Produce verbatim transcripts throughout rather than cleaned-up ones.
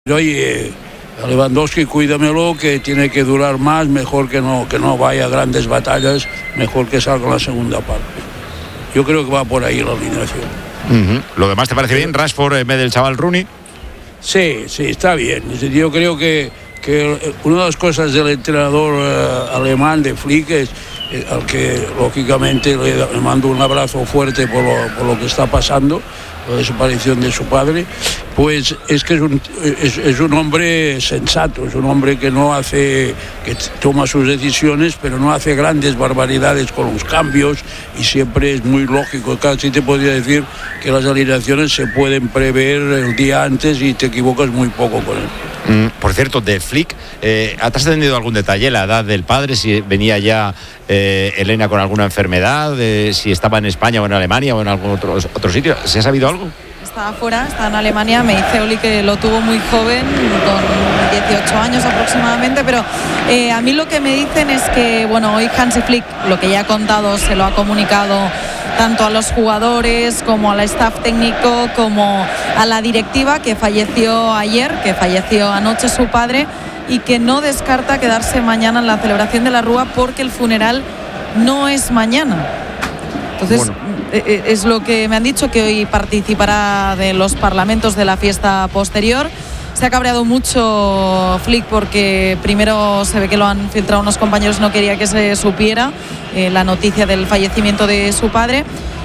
Oye, a Lewandowski cuídamelo, que tiene que durar más, mejor que no, que no vaya a grandes batallas, mejor que salga en la segunda parte. Yo creo que va por ahí la alineación. Uh-huh. ¿Lo demás te parece bien? ¿Rashford en vez del chaval Rooney? Sí, sí, está bien. Yo creo que, que una de las cosas del entrenador uh, alemán de Flick es, eh, al que lógicamente le, le mando un abrazo fuerte por lo, por lo que está pasando, la desaparición de su padre, pues es que es un, es, es un hombre sensato, es un hombre que no hace, que toma sus decisiones, pero no hace grandes barbaridades con los cambios y siempre es muy lógico. Casi te podría decir que las alineaciones se pueden prever el día antes y te equivocas muy poco con él. Mm, por cierto, de Flick, eh, ¿ha trascendido algún detalle? ¿La edad del padre? ¿Si venía ya eh, Elena con alguna enfermedad? Eh, ¿Si estaba en España o en Alemania o en algún otro, otro sitio? ¿Se ha sabido algo? Está afuera, está en Alemania. Me dice Oli que lo tuvo muy joven, con dieciocho años aproximadamente, pero eh, a mí lo que me dicen es que, bueno, hoy Hansi Flick, lo que ya ha contado, se lo ha comunicado tanto a los jugadores como al staff técnico como a la directiva, que falleció ayer, que falleció anoche su padre, y que no descarta quedarse mañana en la celebración de la Rúa porque el funeral no es mañana. Entonces, bueno, es lo que me han dicho, que hoy participará de los parlamentos de la fiesta posterior. Se ha cabreado mucho Flick porque primero se ve que lo han filtrado unos compañeros, no quería que se supiera eh, la noticia del fallecimiento de su padre.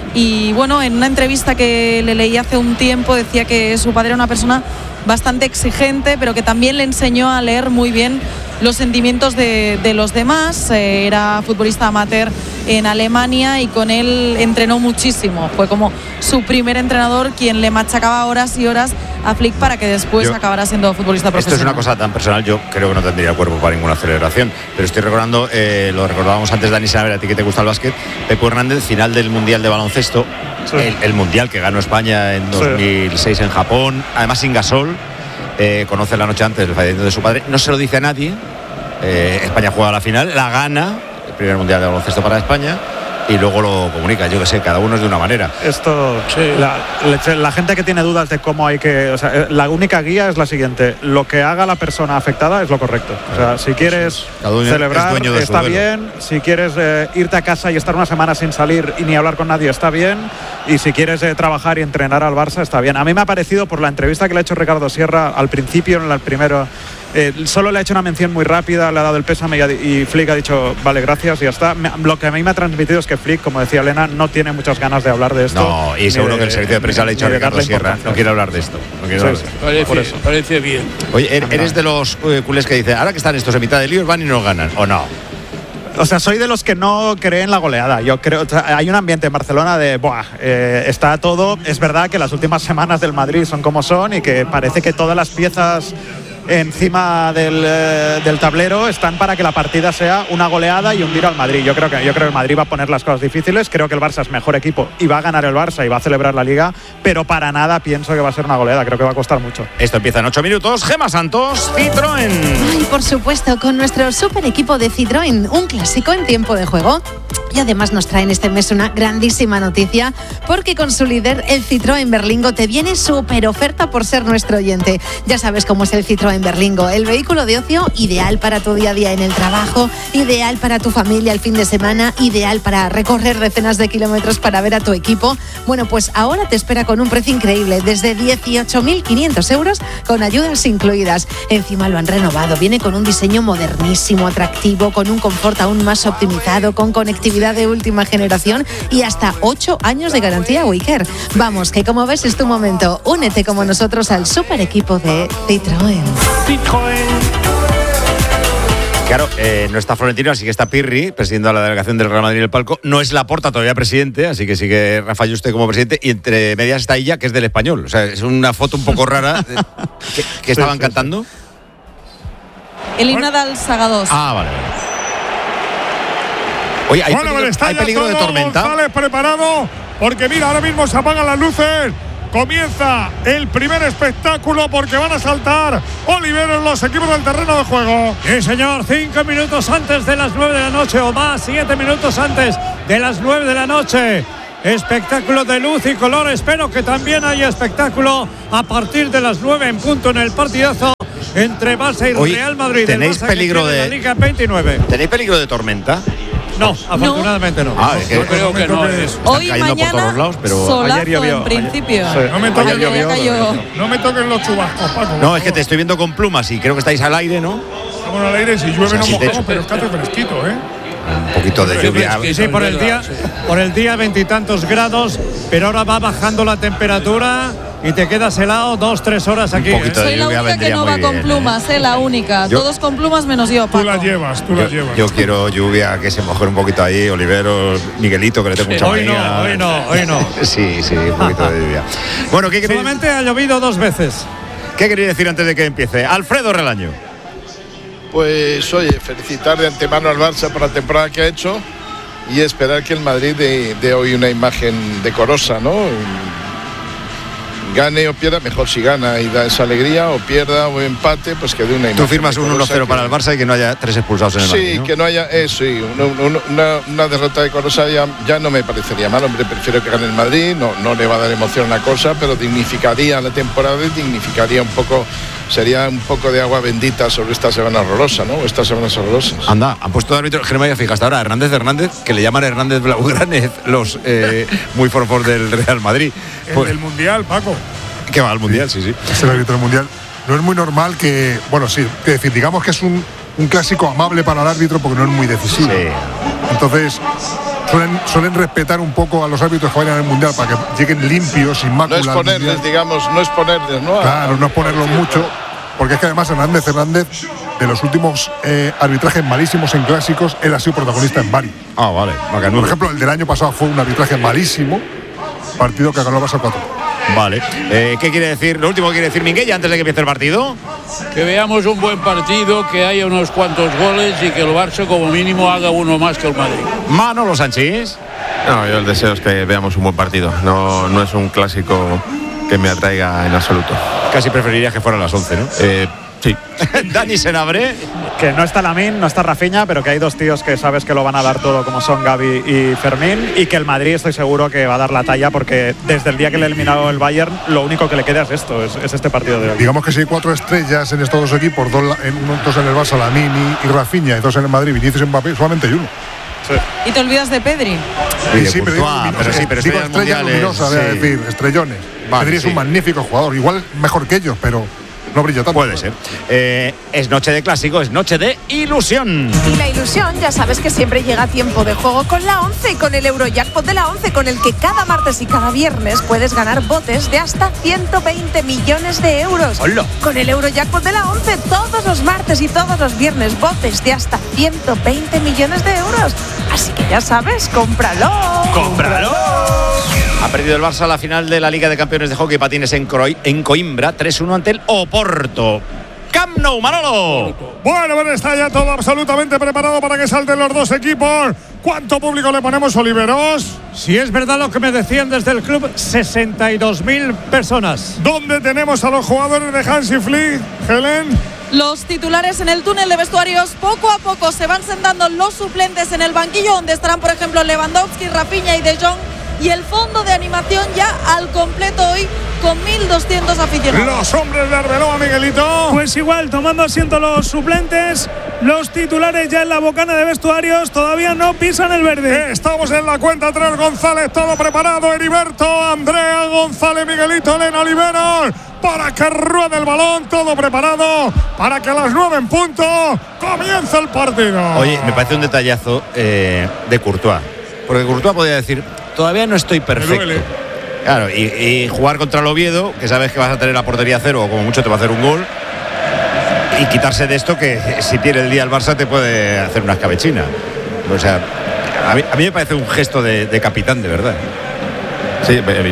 Y bueno, en una entrevista que le leí hace un tiempo decía que su padre era una persona bastante exigente, pero que también le enseñó a leer muy bien los sentimientos de, de los demás. Eh, era futbolista amateur en Alemania y con él entrenó muchísimo. Fue como su primer entrenador quien le machacaba horas y horas a Flick para que después yo, acabara siendo futbolista profesional. Esto es una cosa tan personal, yo creo que no tendría cuerpo para ninguna celebración, pero estoy recordando, eh, lo recordábamos antes, Dani Saber, a ti que te gusta el básquet, Pepo Hernández, final del Mundial de Baloncesto, sí. el, el Mundial que ganó España en dos mil seis sí. en Japón, además sin Gasol. Eh, conoce la noche antes del fallecimiento de su padre, no se lo dice a nadie. eh, España juega la final, la gana, el primer mundial de baloncesto para España, y luego lo comunica. Yo que sé, cada uno es de una manera. Esto, sí. la, la gente que tiene dudas de cómo hay que, o sea, la única guía es la siguiente: lo que haga la persona afectada es lo correcto. O sea, si quieres celebrar, está bien. Si quieres eh, irte a casa y estar una semana sin salir y ni hablar con nadie, está bien. Y si quieres eh, trabajar y entrenar al Barça, está bien. A mí me ha parecido, por la entrevista que le ha hecho Ricardo Sierra al principio, en el primero, eh, solo le ha hecho una mención muy rápida, le ha dado el pésame y, y Flick ha dicho, vale, gracias, y ya está. Me, lo que a mí me ha transmitido es que Flick, como decía Elena, no tiene muchas ganas de hablar de esto. No, y seguro de, que el servicio de prensa le ha dicho a Ricardo Sierra, no quiere hablar de esto. No quiere hablar de esto. Parece, por eso. parece bien. Oye, eres de los eh, culés que dicen, ahora que están estos en mitad de líos, van y nos ganan, ¿o no? O sea, soy de los que no creen la goleada. Yo creo, o sea, hay un ambiente en Barcelona de, buah, eh, está todo. Es verdad que las últimas semanas del Madrid son como son y que parece que todas las piezas encima del, eh, del tablero están para que la partida sea una goleada y hundir al Madrid. Yo creo que yo creo que el Madrid va a poner las cosas difíciles. Creo que el Barça es mejor equipo y va a ganar el Barça y va a celebrar la Liga, pero para nada pienso que va a ser una goleada. Creo que va a costar mucho. Esto empieza en ocho minutos. Gemma Santos, Citroën. Ay, por supuesto, con nuestro super equipo de Citroën, un clásico en tiempo de juego. Y además nos traen este mes una grandísima noticia, porque con su líder, el Citroën Berlingo, te viene súper oferta por ser nuestro oyente. Ya sabes cómo es el Citroën Berlingo, el vehículo de ocio ideal para tu día a día en el trabajo, ideal para tu familia el fin de semana, ideal para recorrer decenas de kilómetros para ver a tu equipo. Bueno, pues ahora te espera con un precio increíble, desde dieciocho mil quinientos euros con ayudas incluidas. Encima lo han renovado, viene con un diseño modernísimo, atractivo, con un confort aún más optimizado, con conectividad de última generación y hasta ocho años de garantía Wicker. Vamos, que como ves es tu momento. Únete como nosotros al super equipo de Citroën. Citroën. Claro, eh, no está Florentino, así que está Pirri, presidiendo a la delegación del Real Madrid en el palco. No es Laporta todavía presidente, así que sigue Rafa Yuste como presidente. Y entre medias está ella, que es del Español. O sea, es una foto un poco rara. ¿Qué, qué estaban sí, sí, cantando? Sí. El himno del Saga dos. Ah, vale. Oye, ¿hay bueno, peligro, está ¿hay peligro todo de tormenta? González preparado, porque mira, ahora mismo se apagan las luces. Comienza el primer espectáculo porque van a saltar Oliveros los equipos del terreno de juego. Sí, señor, cinco minutos antes de las nueve de la noche o más, siete minutos antes de las nueve de la noche. espectáculo de luz y color. Espero que también haya espectáculo a partir de las nueve en punto en el partidazo entre Barça y Hoy, Real Madrid. ¿Tenéis peligro de la Liga veintinueve? ¿Tenéis peligro de tormenta? No, afortunadamente no. Ah, es que Yo creo que no. Es. Hoy y mañana por todos lados, pero solazo ayer llovió, en principio. ayer, sí. No me toques, Ayer ya cayó. no me toques los chubascos, Paco. No, es que te estoy viendo con plumas y creo que estáis al aire, ¿no? Estamos al aire, si llueve O sea, no si mojamos, te- pero es que hace fresquito, ¿eh? Un poquito de lluvia. Y sí, por el día, por el día veintitantos grados, pero ahora va bajando la temperatura y te quedas helado dos, tres horas aquí. Un poquito ¿eh? de Soy la lluvia única que vendría no muy va con bien, plumas, eh, la única. Yo- Todos con plumas menos yo, Paco. Tú la llevas, tú la Yo, llevas. yo quiero lluvia, que se moje un poquito ahí, Olivero, Miguelito, que le tengo mucha Hoy no, manía. hoy no, hoy no. Sí, sí, un poquito de lluvia. Bueno, ¿qué queréis, Solamente ha llovido dos veces. ¿qué queréis decir antes de que empiece? Alfredo Relaño. Pues oye, felicitar de antemano al Barça por la temporada que ha hecho y esperar que el Madrid dé, dé hoy una imagen decorosa, ¿no? Gane o pierda, mejor si gana y da esa alegría, o pierda o empate, pues que dé una imagen. Tú firmas un uno decorosa cero que- para el Barça y que no haya tres expulsados en el Sí, Madrid, ¿no? que no haya eso, sí, una, una- una- una derrota decorosa ya, ya no me parecería mal, hombre, prefiero que gane el Madrid, no, no le va a dar emoción a la cosa, pero dignificaría la temporada y dignificaría un poco, sería un poco de agua bendita sobre esta semana horrorosa, ¿no? Estas semanas horrorosas. Anda, han puesto de árbitro, que no me había fijado hasta ahora, Hernández Hernández, que le llaman Hernández Blaugranes, los eh, muy forfor del Real Madrid. El Pues, del Mundial, Paco. que va al Mundial, sí, sí. Es el árbitro del Mundial. No es muy normal que, bueno, sí, es decir, digamos que es un, un clásico amable para el árbitro porque no es muy decisivo. Sí. Entonces, suelen, suelen respetar un poco a los árbitros que vayan al Mundial para que lleguen limpios, sin No mácula. es al ponerles, Mundial. digamos, no es ponerles, ¿no? A- Claro, no es ponerlos mucho, porque es que además Hernández Hernández, de los últimos eh, arbitrajes malísimos en clásicos, él ha sido protagonista en varios. Ah, vale, macanudo. Por ejemplo, el del año pasado fue un arbitraje malísimo, partido que ganó el Barça cuatro. Vale. Eh, ¿Qué quiere decir? Lo último que quiere decir Minguella antes de que empiece el partido. Que veamos un buen partido, que haya unos cuantos goles y que el Barça como mínimo haga uno más que el Madrid. Manolo Sánchez. No, yo el deseo es que veamos un buen partido. No, no es un clásico que me atraiga en absoluto. Casi preferirías que fueran las once, ¿no? Eh, sí. Dani Senabre. Que no está Lamine, no está Rafinha, pero que hay dos tíos que sabes que lo van a dar todo, como son Gavi y Fermín, y que el Madrid estoy seguro que va a dar la talla, porque desde el día que le ha eliminado el Bayern, lo único que le queda es esto, es, es este partido de hoy. Digamos que si hay cuatro estrellas en estos dos equipos, dos, la- en, uno- dos en el Barça, Lamine y, y Rafinha, y dos en el Madrid, Vinicius y Mbappé, solamente hay uno. Y te olvidas de Pedri. Y de sí, pero digo, Courtois, luminosa, pero sí, pero digo estrellas estrellas mundiales, luminosas, voy a sí. decir, estrellones. Vale, Pedri es sí. un magnífico jugador, igual mejor que ellos, pero no brilla tanto. Puede ser. Eh, es noche de clásico, es noche de ilusión. Y la ilusión, ya sabes que siempre llega a tiempo de juego con la once y con el Eurojackpot de la once, con el que cada martes y cada viernes puedes ganar botes de hasta ciento veinte millones de euros. ¡Hola! Con el Eurojackpot de la once, todos los martes y todos los viernes, botes de hasta ciento veinte millones de euros. Así que ya sabes, cómpralo. ¡Cómpralo! Ha perdido el Barça la final de la Liga de Campeones de Hockey Patines en, Croi- en Coimbra, tres uno ante el Oporto. Camp Nou, Manolo. Bueno, bueno, está ya todo absolutamente preparado para que salten los dos equipos. ¿Cuánto público le ponemos, Oliveros? Si es verdad lo que me decían desde el club, sesenta y dos mil personas. ¿Dónde tenemos a los jugadores de Hansi Flick, Helen? Los titulares en el túnel de vestuarios, poco a poco se van sentando los suplentes en el banquillo, donde estarán, por ejemplo, Lewandowski, Rafinha y De Jong. Y el fondo de animación ya al completo hoy con mil doscientos aficionados. Los hombres de Arbeloa, Miguelito. Pues igual, tomando asiento los suplentes, los titulares ya en la bocana de vestuarios todavía no pisan el verde. Estamos en la cuenta tres, González, todo preparado. Heriberto, Andrea, González, Miguelito, Elena, Oliveros. Para que ruede el balón, todo preparado. Para que a las nueve en punto comience el partido. Oye, me parece un detallazo eh, de Courtois. Porque Courtois podría decir, todavía no estoy perfecto. duele. Claro, y, y jugar contra el Oviedo, que sabes que vas a tener la portería cero o como mucho te va a hacer un gol. Y quitarse de esto que si tiene el día el Barça te puede hacer una escabechina. O sea, a mí, a mí me parece un gesto de, de capitán, de verdad. Sí,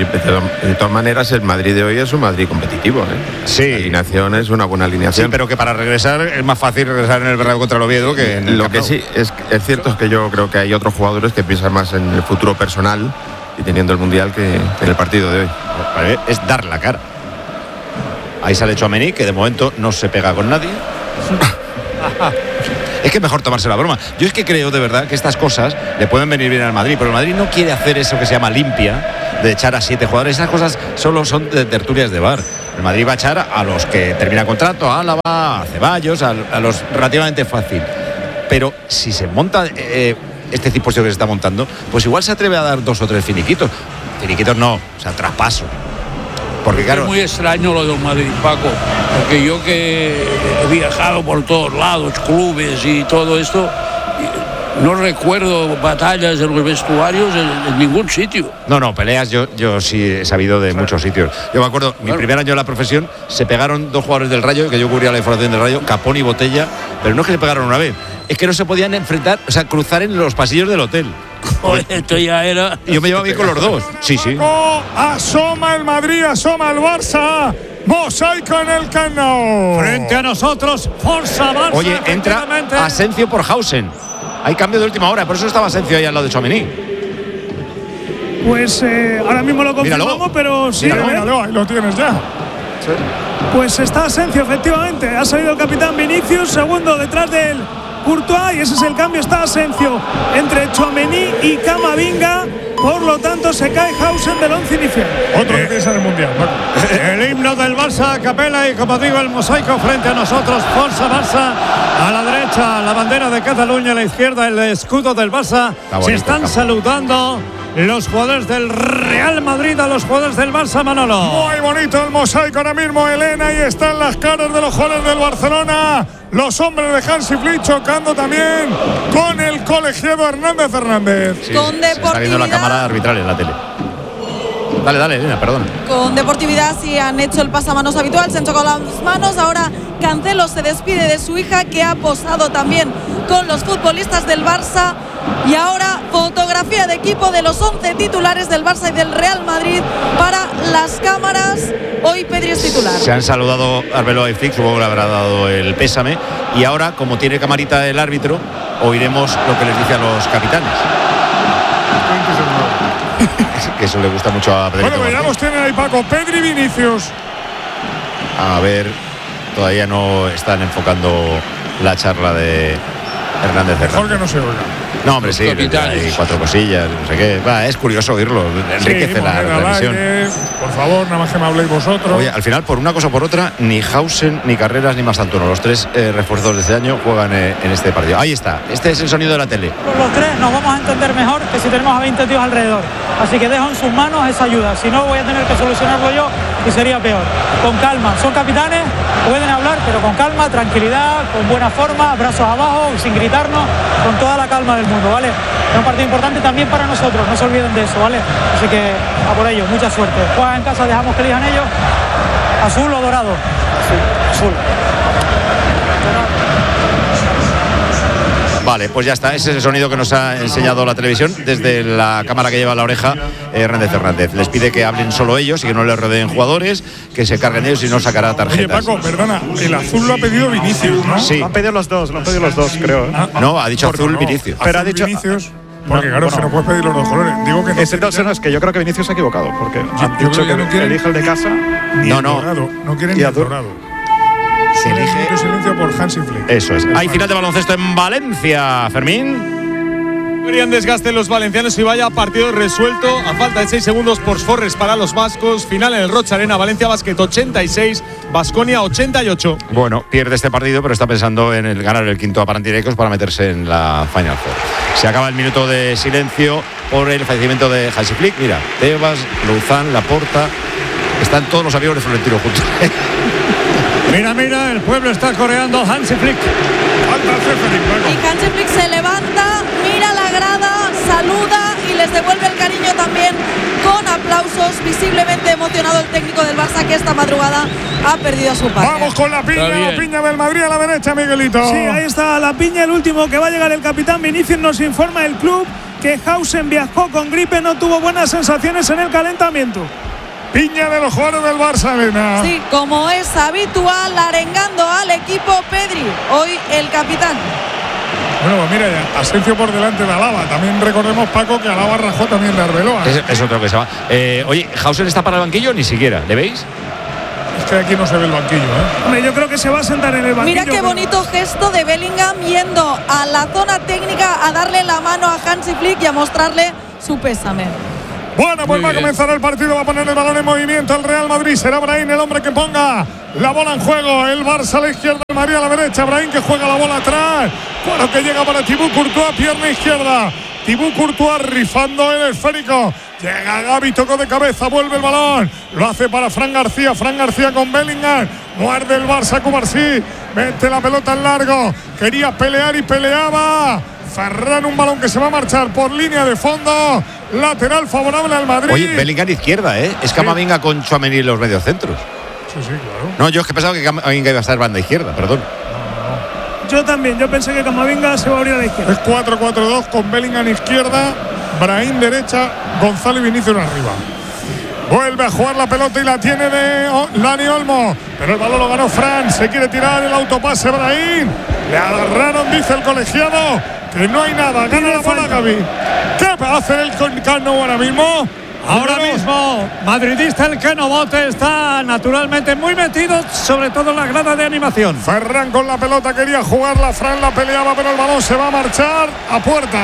de todas maneras el Madrid de hoy es un Madrid competitivo, ¿eh? Sí. La alineación es una buena Sí, alineación. pero que para regresar es más fácil regresar en el Bernabéu contra el Oviedo que en el Lo Camp que Nou. sí es, es cierto es que yo creo que hay otros jugadores que piensan más en el futuro personal y teniendo el Mundial que, que en el partido de hoy. Vale, es dar la cara. Ahí sale Tchouaméni, que de momento no se pega con nadie. Es que es mejor tomarse la broma. Yo es que creo de verdad que estas cosas le pueden venir bien al Madrid, pero el Madrid no quiere hacer eso que se llama limpia, de echar a siete jugadores. Esas cosas solo son de tertulias de bar. El Madrid va a echar a los que termina contrato, a Álava, a Ceballos, a, a los relativamente fácil. Pero si se monta eh, este tipo que se está montando, pues igual se atreve a dar dos o tres finiquitos. Finiquitos no, o sea, traspaso. Porque claro, es muy extraño lo del Madrid, Paco, porque yo que he viajado por todos lados, clubes y todo esto, no recuerdo batallas en los vestuarios en, en ningún sitio. No, no, peleas yo, yo sí he sabido de muchos sitios. Yo me acuerdo, claro, mi primer año en la profesión, se pegaron dos jugadores del Rayo, que yo cubría la información del Rayo, Capón y Botella, pero no es que se pegaron una vez, es que no se podían enfrentar, o sea, cruzar en los pasillos del hotel. Joder, esto ya era. Y yo me llevaba bien con los dos. Sí, sí. Oh, asoma el Madrid, asoma el Barça. Mosaico en el Camp Nou. Frente a nosotros, Forza Barça. Oye, entra Asencio por Hausen. Hay cambio de última hora, por eso estaba Asencio ahí al lado de Tchouaméni. Pues eh, ahora mismo lo confirmamos, míralo, pero sí. Míralo, míralo, ahí lo tienes ya. Sí. Pues está Asencio, efectivamente. Ha salido el capitán Vinicius, segundo detrás del Courtois, y ese es el cambio. Está Asencio entre Tchouaméni y Camavinga. Por lo tanto, se cae Hausen del once inicial. Otro que piensa en el Mundial. El himno del Barça, capela, y como digo, el mosaico frente a nosotros. Forza Barça. A la derecha, la bandera de Cataluña. A la izquierda, el escudo del Barça. Bonito, se están saludando los jugadores del Real Madrid a los jugadores del Barça, Manolo. Muy bonito el mosaico ahora mismo, Elena. Y están las caras de los jugadores del Barcelona. Los hombres de Hansi Flick chocando también con el colegiado Hernández Hernández. Sí, con deportividad. Está viendo la cámara arbitral en la tele. Dale, dale, Elena, perdón. Con deportividad sí han hecho el pasamanos habitual, se han chocado las manos. Ahora Cancelo se despide de su hija, que ha posado también con los futbolistas del Barça. Y ahora fotografía de equipo de los once titulares del Barça y del Real Madrid para las cámaras. Hoy Pedri es titular. Se han saludado Arbeloa y Flick, supongo que le habrá dado el pésame. Y ahora, como tiene camarita el árbitro, oiremos lo que les dice a los capitanes. Que eso le gusta mucho a Pedri. Bueno, veamos, tienen ahí Paco, Pedri, Vinicius. A ver, todavía no están enfocando la charla de Hernández Hernández. Mejor que no se oiga. No, hombre, sí, hay cuatro cosillas, no sé qué. Va, es curioso oírlo, enriquece sí, la transmisión. Por favor, nada más que me habléis vosotros. Oye, al final, por una cosa o por otra, ni Hausen, ni Carreras, ni Mastantuono, los tres eh, refuerzos de este año juegan eh, en este partido. Ahí está, este es el sonido de la tele. Los tres nos vamos a entender mejor que si tenemos a veinte tíos alrededor. Así que dejo en sus manos esa ayuda. Si no, voy a tener que solucionarlo yo y sería peor. Con calma, son capitanes, pueden hablar, pero con calma, tranquilidad, con buena forma, brazos abajo, sin gritarnos, con toda la calma del mundo, ¿vale? Es un partido importante también para nosotros, no se olviden de eso, ¿vale? Así que a por ello, mucha suerte. Juegan en casa, dejamos que elijan ellos. ¿Azul o dorado? Azul. Azul. Vale, pues ya está, ese es el sonido que nos ha enseñado la televisión desde la cámara que lleva a la oreja Hernández Hernández. Les pide que hablen solo ellos y que no les rodeen jugadores, que se carguen ellos y no sacará tarjetas. Oye, Paco, perdona, el azul lo ha pedido Vinicius, ¿no? Sí. Lo han pedido los dos, lo han pedido los dos, creo. Ah, no, ha dicho azul no. Vinicius. Pero azul, ha dicho Vinicius. Porque claro, bueno, que no puedes pedir los dos colores. Digo que no. Ese no, es que yo creo que Vinicius se ha equivocado, porque yo, han dicho que, que no quiere elige el de casa. Ni no, el no. Dorado, no quieren ni el dorado. Se elige el silencio por Hansi Flick. Eso es. Hay final de baloncesto en Valencia, Fermín. Querían desgaste los valencianos y vaya partido resuelto a falta de seis segundos por Forres para los vascos. Final en el Rocha Arena, Valencia Basket ochenta y seis, Baskonia ochenta y ocho. Bueno, pierde este partido, pero está pensando en el ganar el quinto a Panathinaikos para meterse en la Final Four. Se acaba el minuto de silencio por el fallecimiento de Hansi Flick. Mira, Tebas, Luzán, Laporta, están todos los amigos de Florentino juntos. Mira, mira, el pueblo está coreando Hansi Flick. Y Hansi Flick se levanta, mira la grada, saluda y les devuelve el cariño también con aplausos. Visiblemente emocionado el técnico del Barça, que esta madrugada ha perdido a su padre. Vamos con la piña, la piña del Madrid a la derecha, Miguelito. Sí, ahí está la piña, el último que va a llegar el capitán Vinicius. Nos informa el club que Hausen viajó con gripe, no tuvo buenas sensaciones en el calentamiento. Piña de los jugadores del Barça, Elena. Sí, como es habitual, arengando al equipo Pedri, hoy el capitán. Bueno, pues mira ya, Asencio por delante de Alaba. También recordemos, Paco, que Alaba rajó también de Arbeloa. Es, es otro que se va. Eh, oye, ¿Hausen está para el banquillo? Ni siquiera, ¿le veis? Es que aquí no se ve el banquillo, ¿eh? Hombre, yo creo que se va a sentar en el banquillo. Mira qué bonito gesto de Bellingham yendo a la zona técnica a darle la mano a Hansi Flick y a mostrarle su pésame. Bueno, pues va a comenzar el partido, va a poner el balón en movimiento el Real Madrid. Será Brahim el hombre que ponga la bola en juego. El Barça a la izquierda, el Madrid a la derecha. Brahim que juega la bola atrás. Bueno, que llega para Thibaut Courtois, pierna izquierda. Thibaut Courtois rifando el esférico. Llega Gavi, tocó de cabeza, vuelve el balón. Lo hace para Fran García. Fran García con Bellingham. Muerde el Barça, Cubarsí. Mete la pelota en largo. Quería pelear y peleaba. Ferran, un balón que se va a marchar por línea de fondo. Lateral favorable al Madrid. Oye, Bellingham izquierda, ¿eh? Es Camavinga sí. con Tchouaméni en los mediocentros. Sí, sí, claro. No, yo es que pensaba que Camavinga iba a estar banda izquierda, perdón. No, no. Yo también, yo pensé que Camavinga se va a abrir a la izquierda. Es cuatro cuatro dos con Bellingham izquierda, Brahim derecha, Gonzalo y Vinicius arriba. Vuelve a jugar la pelota y la tiene de Dani Olmo. Pero el balón lo ganó Fran. Se quiere tirar el autopase Brahim. Le agarraron, dice el colegiado, que no hay nada. Gana la bola Gavi. ¿Qué va a hacer el Cano ahora mismo? Ahora mismo, madridista el Keno Bote está naturalmente muy metido, sobre todo en la grada de animación. Ferran con la pelota quería jugarla, Fran la peleaba, pero el balón se va a marchar a puerta.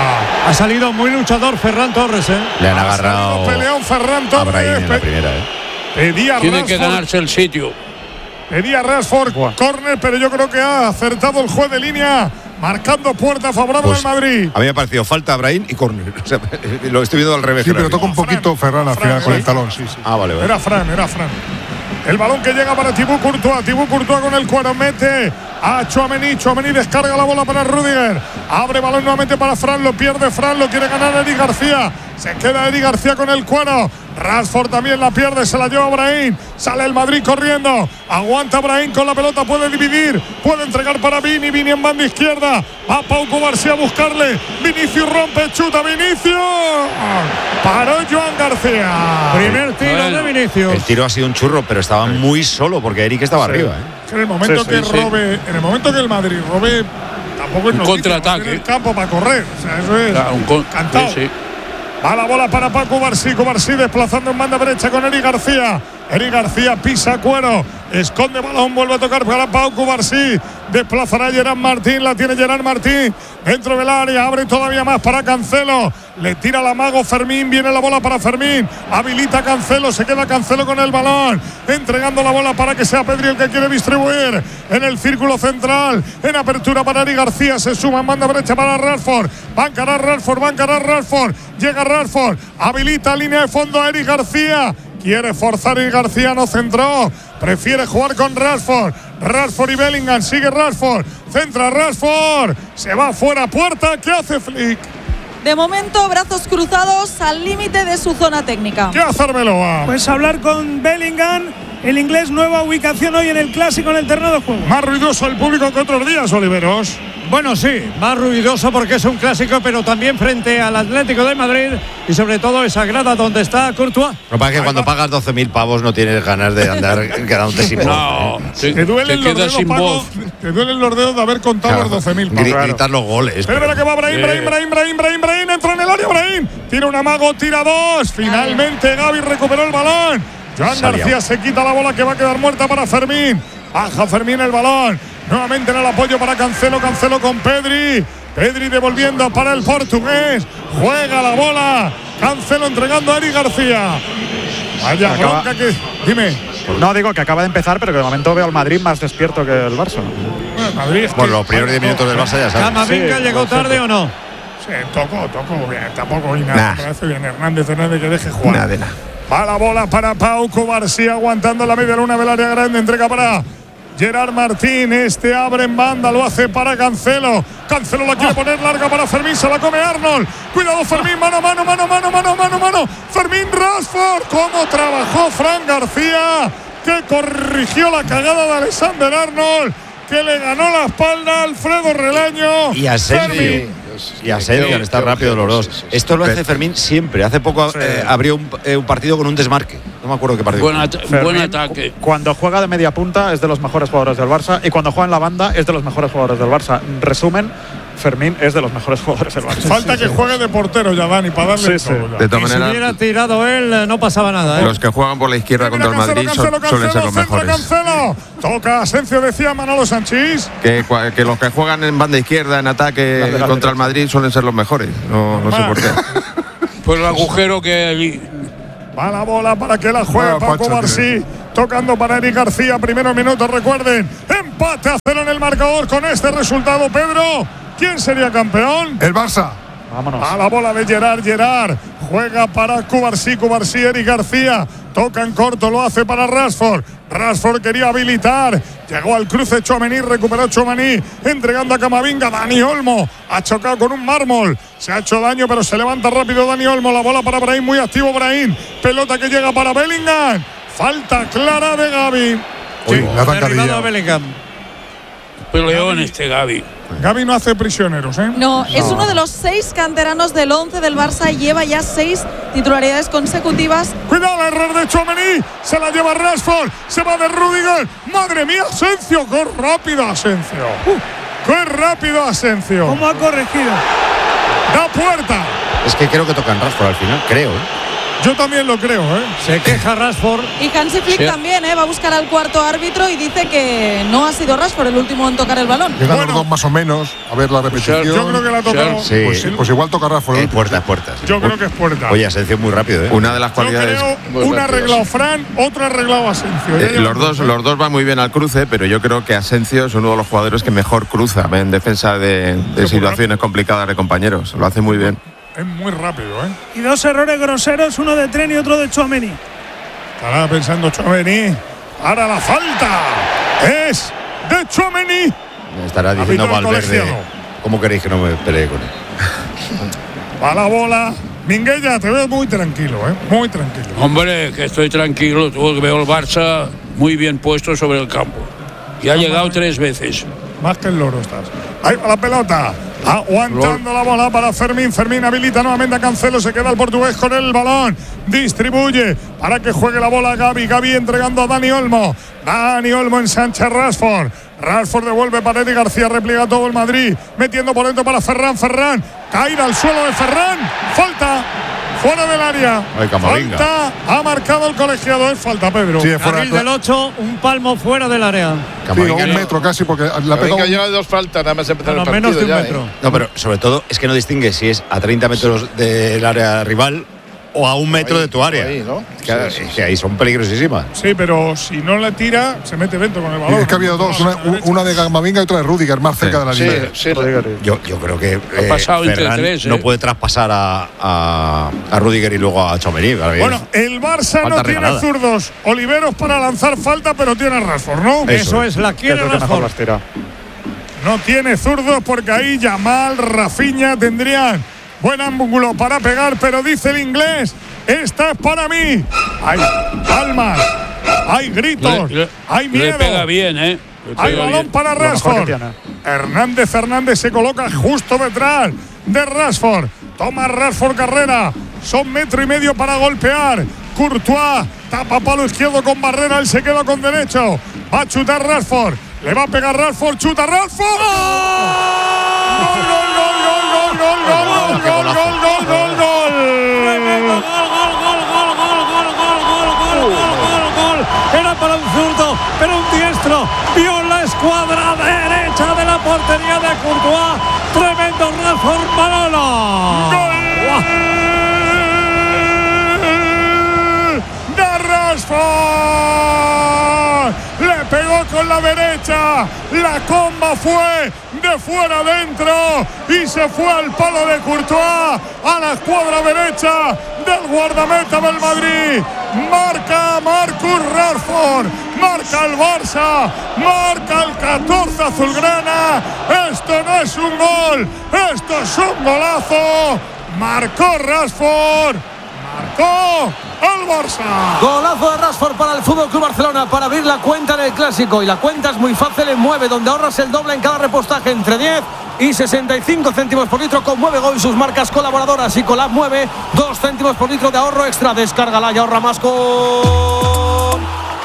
Ha salido muy luchador Ferran Torres, ¿eh? Le han agarrado peleón Ferran Torres en la primera, ¿eh? Pedía Tiene Rashford, que ganarse el sitio. Pedía Rashford córner, pero yo creo que ha acertado el juez de línea. Marcando puerta favorable pues, al Madrid. A mí me ha parecido falta a Brahim y córner. O sea, lo estoy viendo al revés. Sí, pero toca un poquito Ferran al final con el talón. Sí, sí. Ah, vale, vale. Era Fran, era Fran. El balón que llega para Thibaut Courtois. Thibaut Courtois con el cuero. Mete a Tchouaméni. Tchouaméni descarga la bola para Rüdiger. Abre balón nuevamente para Fran. Lo pierde Fran. Lo quiere ganar Eric García. Se queda Eric García con el cuero. Rashford también la pierde. Se la lleva Brahim. Sale el Madrid corriendo. Aguanta Brahim con la pelota. Puede dividir. Puede entregar para Vini. Vini en banda izquierda. Va Pau Cubarsí a buscarle. Vinicius rompe. Chuta Vinicius. Paró Joan García. Primer tiro bueno, de Vinicius. El tiro ha sido un churro, pero estaba muy solo porque Eric estaba sí. arriba. ¿eh? En el momento sí, que sí, robe, sí. en el momento que el Madrid robe, tampoco es un contraataque. El campo para correr. O sea, eso es claro, un con cantado. Sí, sí. Va la bola para Paco Cubarsí. Cubarsí desplazando en banda derecha con Eric García. Eric García pisa cuero. Esconde balón. Vuelve a tocar para Pau Cubarsí. Desplazará a Gerard Martín. La tiene Gerard Martín. Dentro del área. Abre todavía más para Cancelo. Le tira la mago Fermín. Viene la bola para Fermín. Habilita a Cancelo. Se queda Cancelo con el balón. Entregando la bola para que sea Pedri el que quiere distribuir. En el círculo central. En apertura para Eric García. Se suma en banda derecha para Rashford. Va a encarar Rashford. Va a encarar Rashford. Llega Rashford. Habilita línea de fondo a Eric García. Quiere forzar y García no centró. Prefiere jugar con Rashford. Rashford y Bellingham. Sigue Rashford. Centra Rashford. Se va fuera puerta. ¿Qué hace Flick? De momento, brazos cruzados al límite de su zona técnica. ¿Qué hace Arbeloa? Pues hablar con Bellingham. El inglés, nueva ubicación hoy en el Clásico en el terreno de juego. Más ruidoso el público que otros días, Oliveros. Bueno, sí, más ruidoso porque es un clásico, pero también frente al Atlético de Madrid y sobre todo esa grada donde está Courtois. Lo que pasa es que cuando pagas doce mil pavos no tienes ganas de andar quedándote sin voz. No, ¿eh? te, te duelen te los dedos, Paco, te duelen los dedos de haber contado claro, los doce mil pavos. Gr gritar los goles. Pero mira que va Brahim, sí. Brahim, Brahim, Brahim, Brahim, Brahim, entra en el área, Brahim. Tira un amago, tira dos. Finalmente Gavi recuperó el balón. Joan García se quita la bola que va a quedar muerta para Fermín. Baja Fermín el balón. Nuevamente en el apoyo para Cancelo. Cancelo con Pedri. Pedri devolviendo para el portugués. Juega la bola. Cancelo entregando a Eric García. Vaya acaba, bronca que. Dime. No, digo que acaba de empezar, pero que de momento veo al Madrid más despierto que el Barça. Bueno, Madrid es bueno que, los primeros diez minutos del Barça ya sabes. ¿Camavinga sí, llegó tarde o no? Sí, tocó, tocó. Bien, tampoco hay nada. Me parece bien Hernández, Hernández que deje jugar. Nada de nada. Va la bola para Pau Cubarsí aguantando la media luna del área grande. Entrega para Gerard Martín. Este abre en banda. Lo hace para Cancelo. Cancelo la quiere poner larga para Fermín. Se la come Arnold. Cuidado Fermín. Mano, mano, mano, mano, mano, mano, mano. Fermín Rashford. ¿Cómo trabajó Fran García? Que corrigió la cagada de Alexander Arnold. Que le ganó la espalda a Alfredo Relaño. Y a Sergi. y Asencio han estado rápidos los dos. Sí, sí, sí. Esto lo hace Fermín siempre. Hace poco sí. eh, abrió un, eh, un partido con un desmarque. No me acuerdo qué partido. Buen, at Fermín, buen ataque. Cuando juega de media punta es de los mejores jugadores del Barça y cuando juega en la banda es de los mejores jugadores del Barça. Resumen, Fermín es de los mejores jugadores del Barça. Falta sí, que sí. juegue de portero ya, Dani, para darle sí, sí. De todas maneras, si hubiera tirado él, no pasaba nada. ¿eh? Los que juegan por la izquierda contra el Madrid cancelo, cancelo, son, suelen ser los centro, mejores. Cancelo. Toca Asencio, decía Manolo Sánchez. Que, que los que juegan en banda izquierda, en ataque contra el Madrid, suelen ser los mejores. No, no sé por qué. Pues el agujero que allí. Va la bola para que la juegue Paco Barsí. Tocando para Eric García. Primeros minutos, recuerden. Empate a cero en el marcador con este resultado, Pedro. ¿Quién sería campeón? El Barça. Vámonos. A la bola de Gerard, Gerard. Juega para Cubarsí, Cubarsí, Eric García. Toca en corto, lo hace para Rashford. Rashford quería habilitar. Llegó al cruce Tchouaméni, recuperó Tchouaméni. Entregando a Camavinga, Dani Olmo. Ha chocado con un mármol. Se ha hecho daño, pero se levanta rápido Dani Olmo. La bola para Brahim, muy activo Brahim. Pelota que llega para Bellingham. Falta clara de Gavi. Uy, sí, la derribado a Bellingham. Peleón este Gavi. Gavi no hace prisioneros, ¿eh? No, es uno de los seis canteranos del once del Barça y lleva ya seis titularidades consecutivas. Cuidado, el error de Tchouaméni. Se la lleva Rashford. Se va de Rudiger. Madre mía, Asencio. ¡Qué rápido, Asencio! Uh, ¡Qué rápido, Asencio! ¿Cómo ha corregido? ¡Da puerta! Es que creo que tocan Rashford al final, creo, ¿eh? Yo también lo creo, ¿eh? Se queja Rashford. Y Hansi Flick sí. también, ¿eh? Va a buscar al cuarto árbitro y dice que no ha sido Rashford el último en tocar el balón. Llegan bueno, los dos más o menos. A ver la repetición. Yo creo que la ha tocado. Sí. Pues, pues igual toca Rashford. Es puerta, es puerta. Sí. Yo creo que es puerta. Oye, Asencio muy rápido, ¿eh? Una de las cualidades. Yo creo, una arreglado Fran, otra arreglado Asencio. Eh, los, dos, los dos van muy bien al cruce, pero yo creo que Asencio es uno de los jugadores que mejor cruza en defensa de, de situaciones complicadas de compañeros. Lo hace muy bien. Es muy rápido, ¿eh? Y dos errores groseros, uno de Tren y otro de Tchouaméni. Estará pensando Tchouaméni. Ahora la falta es de Tchouaméni. Estará diciendo Valverde, ¿cómo queréis que no me pelee con él? Va la bola. Minguella, te veo muy tranquilo, ¿eh? Muy tranquilo. Hombre, que estoy tranquilo. Veo el Barça muy bien puesto sobre el campo. Y ha llegado tres veces. Más que el loro estás. Ahí va la pelota. Aguantando la bola para Fermín. Fermín habilita nuevamente a Cancelo. Se queda el portugués con el balón. Distribuye para que juegue la bola Gavi. Gavi entregando a Dani Olmo. Dani Olmo ensancha a Rashford. Rashford devuelve para Eric García. Repliega todo el Madrid. Metiendo por dentro para Ferran. Ferran. Caída al suelo de Ferran. Falta. Fuera del área. Ay, falta. Ha marcado el colegiado. Es falta, Pedro. Sí, Abril del ocho, un palmo fuera del área. Sí, un metro casi, porque la pega. lleva dos faltas, nada más empezar el partido. Menos de un ya, metro. ¿eh? No, pero sobre todo es que no distingue si es a treinta metros del área rival o a un metro ahí, de tu área. Ahí, ¿no? Que, sí, sí, que ahí son peligrosísimas. Sí, pero si no la tira, se mete dentro con el balón. Es que ha habido dos, una, una de Camavinga y otra de Rudiger, más cerca sí, de la sí, línea. Sí, yo, yo creo que eh, ha pasado entre tres, ¿eh? no puede traspasar a, a, a Rudiger y luego a Tchouaméni. Bueno, el Barça no tiene regalada. Zurdos. Oliveros para lanzar falta, pero tiene Rashford, ¿no? Eso, Eso es, la quiere Rashford. No tiene zurdos porque ahí Yamal, Rafinha tendrían buen ángulo para pegar, pero dice el inglés, esta es para mí. Hay palmas, hay gritos, le, le, hay miedo. Le pega bien, ¿eh? Hay balón bien. Para Rashford. Hernández Fernández se coloca justo detrás de Rashford. Toma Rashford carrera. Son metro y medio para golpear. Courtois tapa palo izquierdo con Barrera. Él se queda con derecho. Va a chutar Rashford. Le va a pegar Rashford. Chuta Rashford. ¡Gol! ¡Gol, gol, gol, gol, gol, gol, gol, gol, gol, gol, gol, gol! Era para un zurdo, pero un diestro. Vio la escuadra derecha de la portería de Courtois. Tremendo Rashford, Manolo. ¡Gol! ¡De Rashford! Le pegó con la derecha. La comba fue de fuera adentro y se fue al palo de Courtois, a la escuadra derecha del guardameta del Madrid. Marca Marcus Rashford, marca el Barça, marca el catorce azulgrana. Esto no es un gol, esto es un golazo. Marcó Rashford, marcó el Barça. Golazo de Rashford para el F C Barcelona para abrir la cuenta en el Clásico. Y la cuenta es muy fácil en Mueve, donde ahorras el doble en cada repostaje, entre diez y sesenta y cinco céntimos por litro con Muevegold, sus marcas colaboradoras. Y Colab Mueve, dos céntimos por litro de ahorro extra. Descárgala y ahorra más con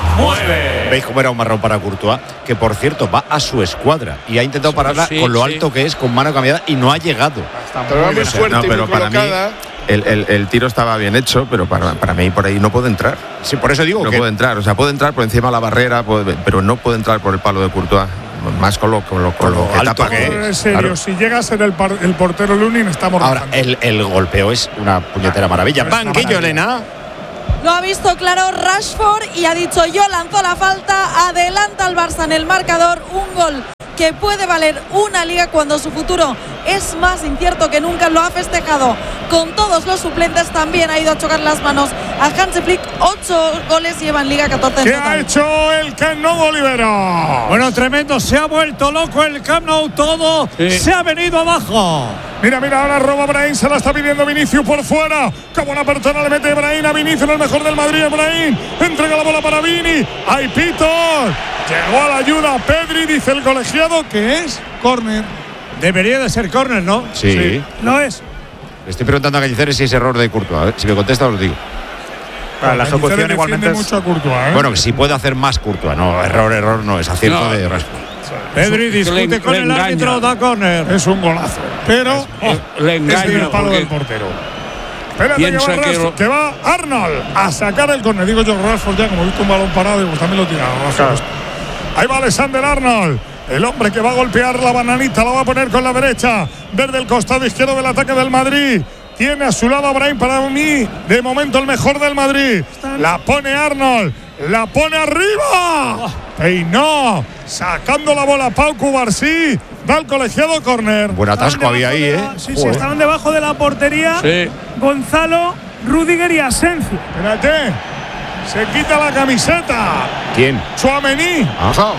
Mueve. ¿Veis cómo era un marrón para Courtois? Que por cierto va a su escuadra y ha intentado pararla sí, con lo sí. alto que es, con mano cambiada, y no ha llegado. Pero va muy fuerte, no, pero muy para mí el, el, el tiro estaba bien hecho, pero para, para mí por ahí no puede entrar. Sí, por eso digo no que puede entrar, o sea, puede entrar por encima de la barrera, puede, pero no puede entrar por el palo de Courtois. Más con lo, con lo, con lo que alto tapa que es. En serio, claro. Si llega a ser el, par, el portero Lunin, estamos ahora el, el golpeo es una puñetera maravilla. Banquillo, Elena. Lo ha visto claro Rashford y ha dicho yo, lanzó la falta, adelanta al Barça en el marcador, un gol que puede valer una liga cuando su futuro es más incierto que nunca. Lo ha festejado con todos los suplentes, también ha ido a chocar las manos a Hansi Flick. Ocho goles lleva en liga, catorce en ¿Qué total. ha hecho el Camp Nou, Olivera? Bueno, tremendo, se ha vuelto loco el Camp Nou, todo sí. se ha venido abajo. Mira, mira, ahora roba Brahim, se la está pidiendo Vinicius por fuera. Qué buena persona le mete Brahim a Vinicius, el mejor del Madrid. Brahim entrega la bola para Vini. ¡Hay pitos! Llegó a la ayuda Pedri, dice el colegiado que es córner. Debería de ser córner, ¿no? Sí. sí. No es. Le estoy preguntando a Cañizares si es error de Courtois. A ver, si me contesta os lo digo. Claro, la ejecución igualmente es mucho a Courtois, ¿eh? Bueno, que si puede hacer más Courtois. No, error, error no es acierto no. de Rashford. Pedri discute le, con le el engaña. árbitro, da córner. Es un golazo, pero oh, le engaña es el palo del portero. Espérate que va, que, lo... que va Arnold a sacar el córner. Digo yo, Rashford ya, como he visto un balón parado, digo, también lo tira. Claro. Ahí va Alexander Arnold, el hombre que va a golpear la bananita, la va a poner con la derecha, desde el costado izquierdo del ataque del Madrid. Tiene a su lado a Brahim, para mí, de momento el mejor del Madrid. La pone Arnold, la pone arriba. Peinó, sacando la bola Pau Cubarsí, da el colegiado córner. Buen atasco había ahí, ¿eh? Sí, sí, estaban debajo de la portería. Sí. Gonzalo, Rüdiger y Asensio. Espérate, se quita la camiseta. ¿Quién? Tchouaméni. Ah.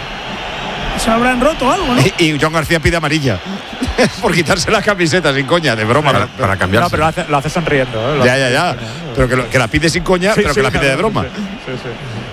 Se habrán roto algo, ¿no? Y, y John García pide amarilla por quitarse la camiseta, sin coña, de broma. Para, para cambiarse. No, pero lo hace, lo hace sonriendo. ¿eh? Lo ya, hace ya, ya. Pero que, lo, que la pide sin coña, sí, pero sí, que la pide de broma. Sí, sí.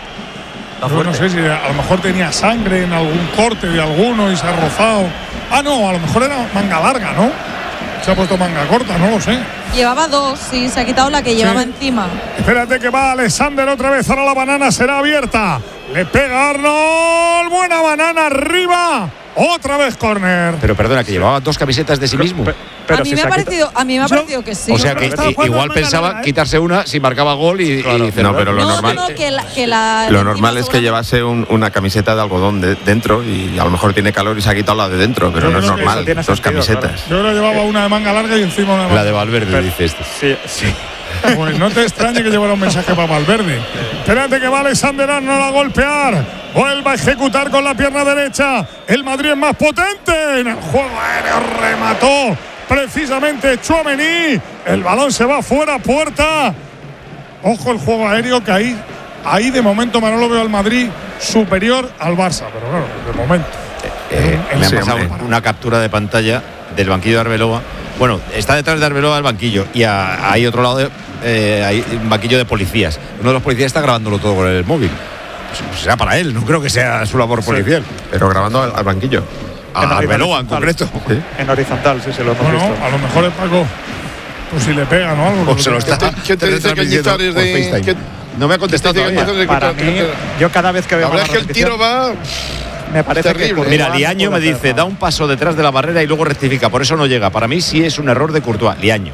Yo no sé si a lo mejor tenía sangre en algún corte de alguno y se ha rozado. Ah, no, a lo mejor era manga larga, ¿no? Se ha puesto manga corta, no lo sé. Llevaba dos, sí, se ha quitado la que sí. llevaba encima. Espérate que va Alexander otra vez, ahora la banana será abierta. Le pega Arnold, buena banana arriba. Otra vez córner. Pero perdona, que llevaba dos camisetas de sí mismo. Pero, pero a, mí si me ha parecido, a mí me ha parecido que sí. O sea que igual pensaba larga, ¿eh? quitarse una si marcaba gol y, claro. y no, pero lo no, normal, no, no, que la, que la lo normal es que llevase un, una camiseta de algodón de, dentro y a lo mejor tiene calor y se ha quitado la de dentro, pero yo no es normal. Dos sentido, camisetas. Claro. Yo creo llevaba una de manga larga y encima una de manga. La de Valverde, pero, dice este. Sí, sí. Pues no te extrañe que llevara un mensaje para Valverde. Espérate que va Alexander Arnold a golpear. Vuelve a ejecutar con la pierna derecha. El Madrid es más potente. En el juego aéreo remató precisamente Tchouaméni. El balón se va fuera, puerta. Ojo el juego aéreo que ahí, ahí de momento Manolo veo al Madrid superior al Barça. Pero claro, de momento. Eh, eh, me ha pasado una captura de pantalla del banquillo de Arbeloa. Bueno, está detrás de Arbeloa el banquillo y a, hay otro lado de, eh, hay un banquillo de policías. Uno de los policías está grabándolo todo con el móvil. Pues será para él, no creo que sea su labor policial. Sí, pero grabando al, al banquillo. A Arbeloa en concreto. ¿Sí? En horizontal, sí, se lo hemos bueno, visto. A lo mejor es Paco, pues si le pegan o algo. O se lo está. ¿Quién te dice que Cañizares de.? No me ha contestado todavía. Para mí, yo cada vez que veo. La verdad es que el tiro va. Me parece terrible. Que Mira, Liaño me dice, da un paso detrás de la barrera y luego rectifica, por eso no llega. Para mí sí es un error de Courtois, Liaño.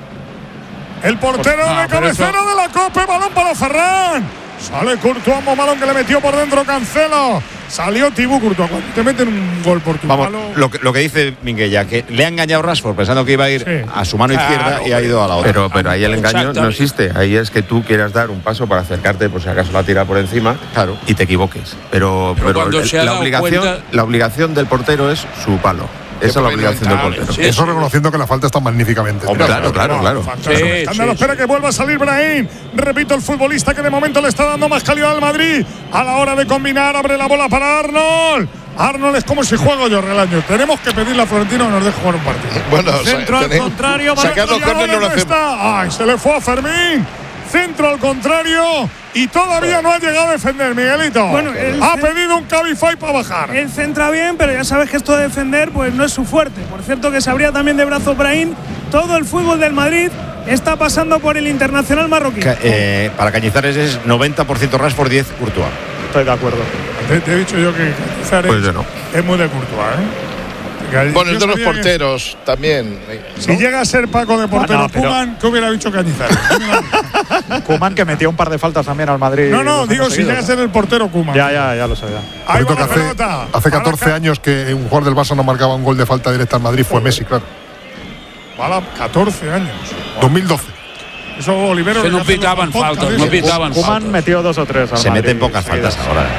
El portero ah, de cabecera eso... de la Copa, balón para Ferran. Sale Courtois, un balón que le metió por dentro Cancelo. Salió Thibaut Courtois. Cuando te meten un gol por tu Vamos, palo. Lo que, lo que dice Minguella, que le ha engañado Rashford pensando que iba a ir sí. a su mano claro, izquierda y ha ido a la otra. Pero, pero ahí el engaño no existe. Ahí es que tú quieras dar un paso para acercarte, por si acaso la tira por encima, claro, y te equivoques. Pero, pero, pero el, la, obligación, cuenta... la obligación del portero es su palo. Esa es la obligación del portero. Sí, Eso sí. reconociendo que la falta está magníficamente. Hombre, claro, claro, claro. Sí, Escándalo, sí, espera sí. que vuelva a salir Brahim. Repito, el futbolista que de momento le está dando más calidad al Madrid. A la hora de combinar, abre la bola para Arnold. Arnold es como si juego yo, Relaño. Tenemos que pedirle a Florentino que nos deje jugar un partido. Bueno, centro al contrario. Sacar los córneres no lo hacemos. Ay, se le fue a Fermín. Centro al contrario. y todavía no ha llegado a defender, Miguelito. Bueno, ha pedido un Cabify para bajar. Él centra bien, pero ya sabes que esto de defender pues no es su fuerte. Por cierto, que se abría también de brazo Brahim. Todo el fútbol del Madrid está pasando por el internacional marroquí. Ca eh, para Cañizares es noventa por ciento Rashford, diez Courtois. Estoy de acuerdo. Te, te he dicho yo que Cañizares pues yo no. es muy de Courtois, ¿eh? Bueno, el de los porteros que, también. ¿no? Si llega a ser Paco de portero, ah, no, Koeman, ¿qué hubiera dicho Cañizares? Koeman, que metió un par de faltas también al Madrid. No, no, digo, si llega a ser el portero Koeman. Ya, ya, ya lo sabía. Ahí va la hace, pelota. Hace catorce años que un jugador del Barça no marcaba un gol de falta directa al Madrid, fue Joder. Messi, claro. Vale, catorce años. dos mil doce. Eso, Olivero. Que no pitaban faltas, no pitaban faltas. Koeman metió dos o tres al Se Madrid, meten pocas faltas sí, ahora.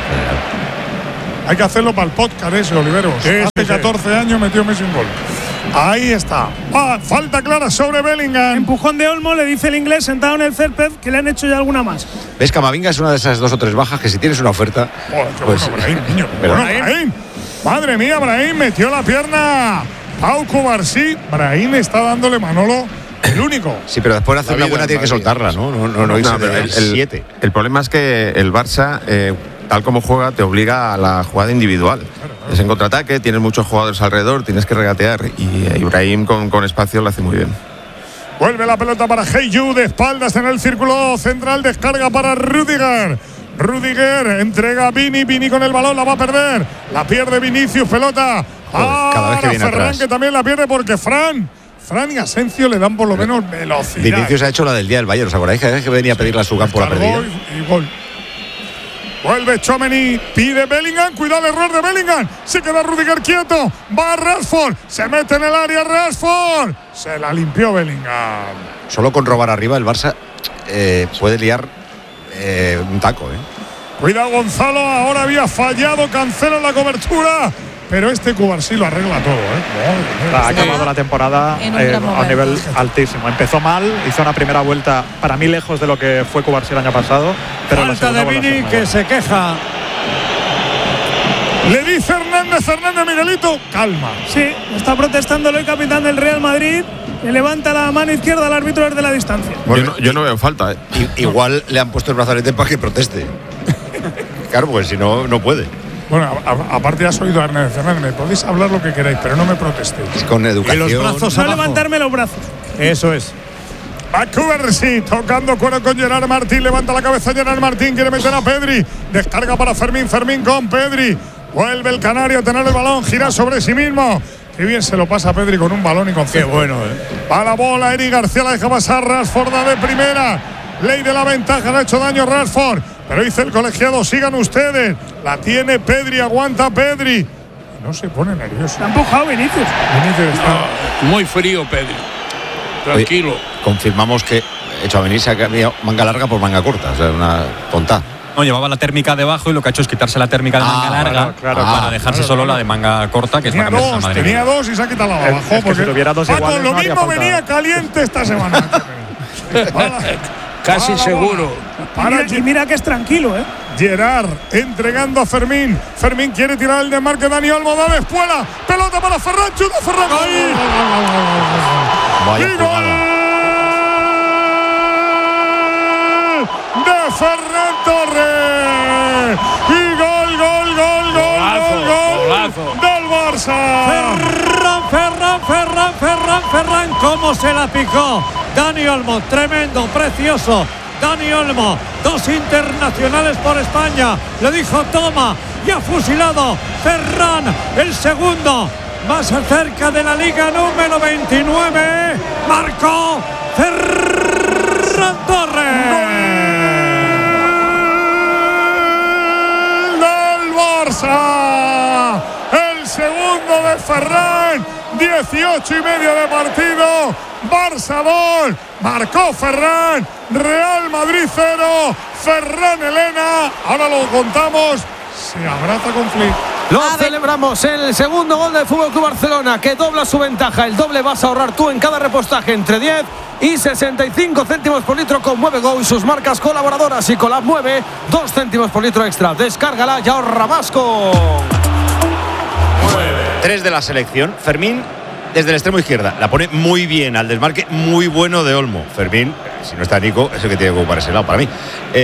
Hay que hacerlo para el podcast ese, Olivero. Sí, Hace sí, catorce sí. años metió Messi un gol. Ahí está. Ah, falta clara sobre Bellingham. Empujón de Olmo, le dice el inglés sentado en el césped que le han hecho ya alguna más. ¿Ves? Camavinga es una de esas dos o tres bajas que si tienes una oferta. Oh, pues, bueno, Brahim, niño. Pero, bueno, Brahim. Madre mía, Brahim metió la pierna. Pau Cubarsí. Brahim está dándole Manolo. El único. Sí, pero después de hacer una buena tiene que soltarla, ¿no? No, no, no, no, no el, el, el problema es que el Barça, eh, tal como juega, te obliga a la jugada individual. Claro, claro. Es en contraataque, tienes muchos jugadores alrededor, tienes que regatear. Y Ibrahim con, con espacio lo hace muy bien. Vuelve la pelota para Heyu, de espaldas en el círculo central, descarga para Rüdiger. Rüdiger entrega a Vini, Vini con el balón, la va a perder. La pierde Vinicius, pelota. Joder, cada vez que viene Ferran, atrás. Que también la pierde porque Fran. Fran y Asensio le dan por lo menos velocidad. Vinicius ha hecho la del día del Bayern, ¿os acordáis? Que venía a pedirle a su campo la perdida. Y, y gol. Vuelve Tchouaméni, pide Bellingham, cuidado el error de Bellingham. Se queda Rüdiger quieto, va Rashford, se mete en el área Rashford. Se la limpió Bellingham. Solo con robar arriba el Barça eh, puede liar eh, un taco, ¿eh? Cuidado Gonzalo, ahora había fallado, cancela la cobertura. Pero este Cubarsí lo arregla todo, ¿eh? Ha acabado la temporada eh, a nivel altísimo. Empezó mal, hizo una primera vuelta para mí lejos de lo que fue Cubarsí el año pasado. Pero falta de Vini que se queja. Le dice Hernández, Hernández Miguelito, calma. Sí, está protestando el capitán del Real Madrid. Le levanta la mano izquierda al árbitro desde la distancia. Bueno, yo, no, yo no veo falta, ¿eh? Igual le han puesto el brazalete para que proteste. Claro, porque si no, no puede. Bueno, a, a, aparte has oído a Hernández Fernández, me podéis hablar lo que queráis, pero no me protestéis. Con educación. Y los brazos, no levantarme los brazos. Eso es. Va Cubarsí, tocando cuero con Gerard Martín, levanta la cabeza Gerard Martín, quiere meter a Pedri, descarga para Fermín, Fermín con Pedri, vuelve el canario a tener el balón, gira sobre sí mismo. Qué bien se lo pasa a Pedri con un balón y con Qué bueno, eh. Va la bola, Eric García la deja pasar, Rashford de primera. Ley de la ventaja, le ha hecho daño Rashford. Pero dice el colegiado, sigan ustedes. La tiene Pedri, aguanta Pedri. No se pone nervioso. Se ha empujado Vinicius. Vinicius está no, muy frío Pedri. Tranquilo. Oye, confirmamos que Tchouaméni se ha cambiado manga larga por manga corta. O sea, una tonta. No, llevaba la térmica debajo y lo que ha hecho es quitarse la térmica de manga ah, larga claro, claro, para ah, dejarse claro, solo claro. la de manga corta, que tenía es la dos, Madrid. Tenía dos y se ha quitado la de abajo. Es, es porque si tuviera dos iguales, Paco, lo no mismo venía caliente esta semana. Casi seguro. Para, y mira que es tranquilo, ¿eh? Gerard entregando a Fermín. Fermín quiere tirar el desmarque. Dani Olmo da de espuela. Pelota para Ferran. Chuta Ferran. ¡Ay! Vaya ¡Y gol! De Ferran Torres. Y gol, gol, gol, gol, golazo, gol, gol golazo. del Barça. Ferran, Ferran, Ferran, Ferran, Ferran. ¿Cómo se la picó? Dani Olmo, tremendo, precioso. Dani Olmo, dos internacionales por España. Le dijo toma y ha fusilado Ferran, el segundo más cerca de la liga número veintinueve. Marcó Ferran Torres. ¡Gol del Barça! El segundo de Ferran. dieciocho y medio de partido. Barça dos. Marcó Ferran. Real Madrid cero. Ferran Elena. Ahora lo contamos. Se abraza con Flick. Lo celebramos, el segundo gol del Fútbol Club Barcelona, que dobla su ventaja. El doble vas a ahorrar tú en cada repostaje entre diez y sesenta y cinco céntimos por litro con Mueve Go y sus marcas colaboradoras. Y Colab mueve dos céntimos por litro extra. Descárgala y ahorra más con Tres de la selección. Fermín desde el extremo izquierda. La pone muy bien al desmarque, muy bueno de Olmo. Fermín, si no está Nico, es el que tiene que ocupar ese lado para mí. Eh,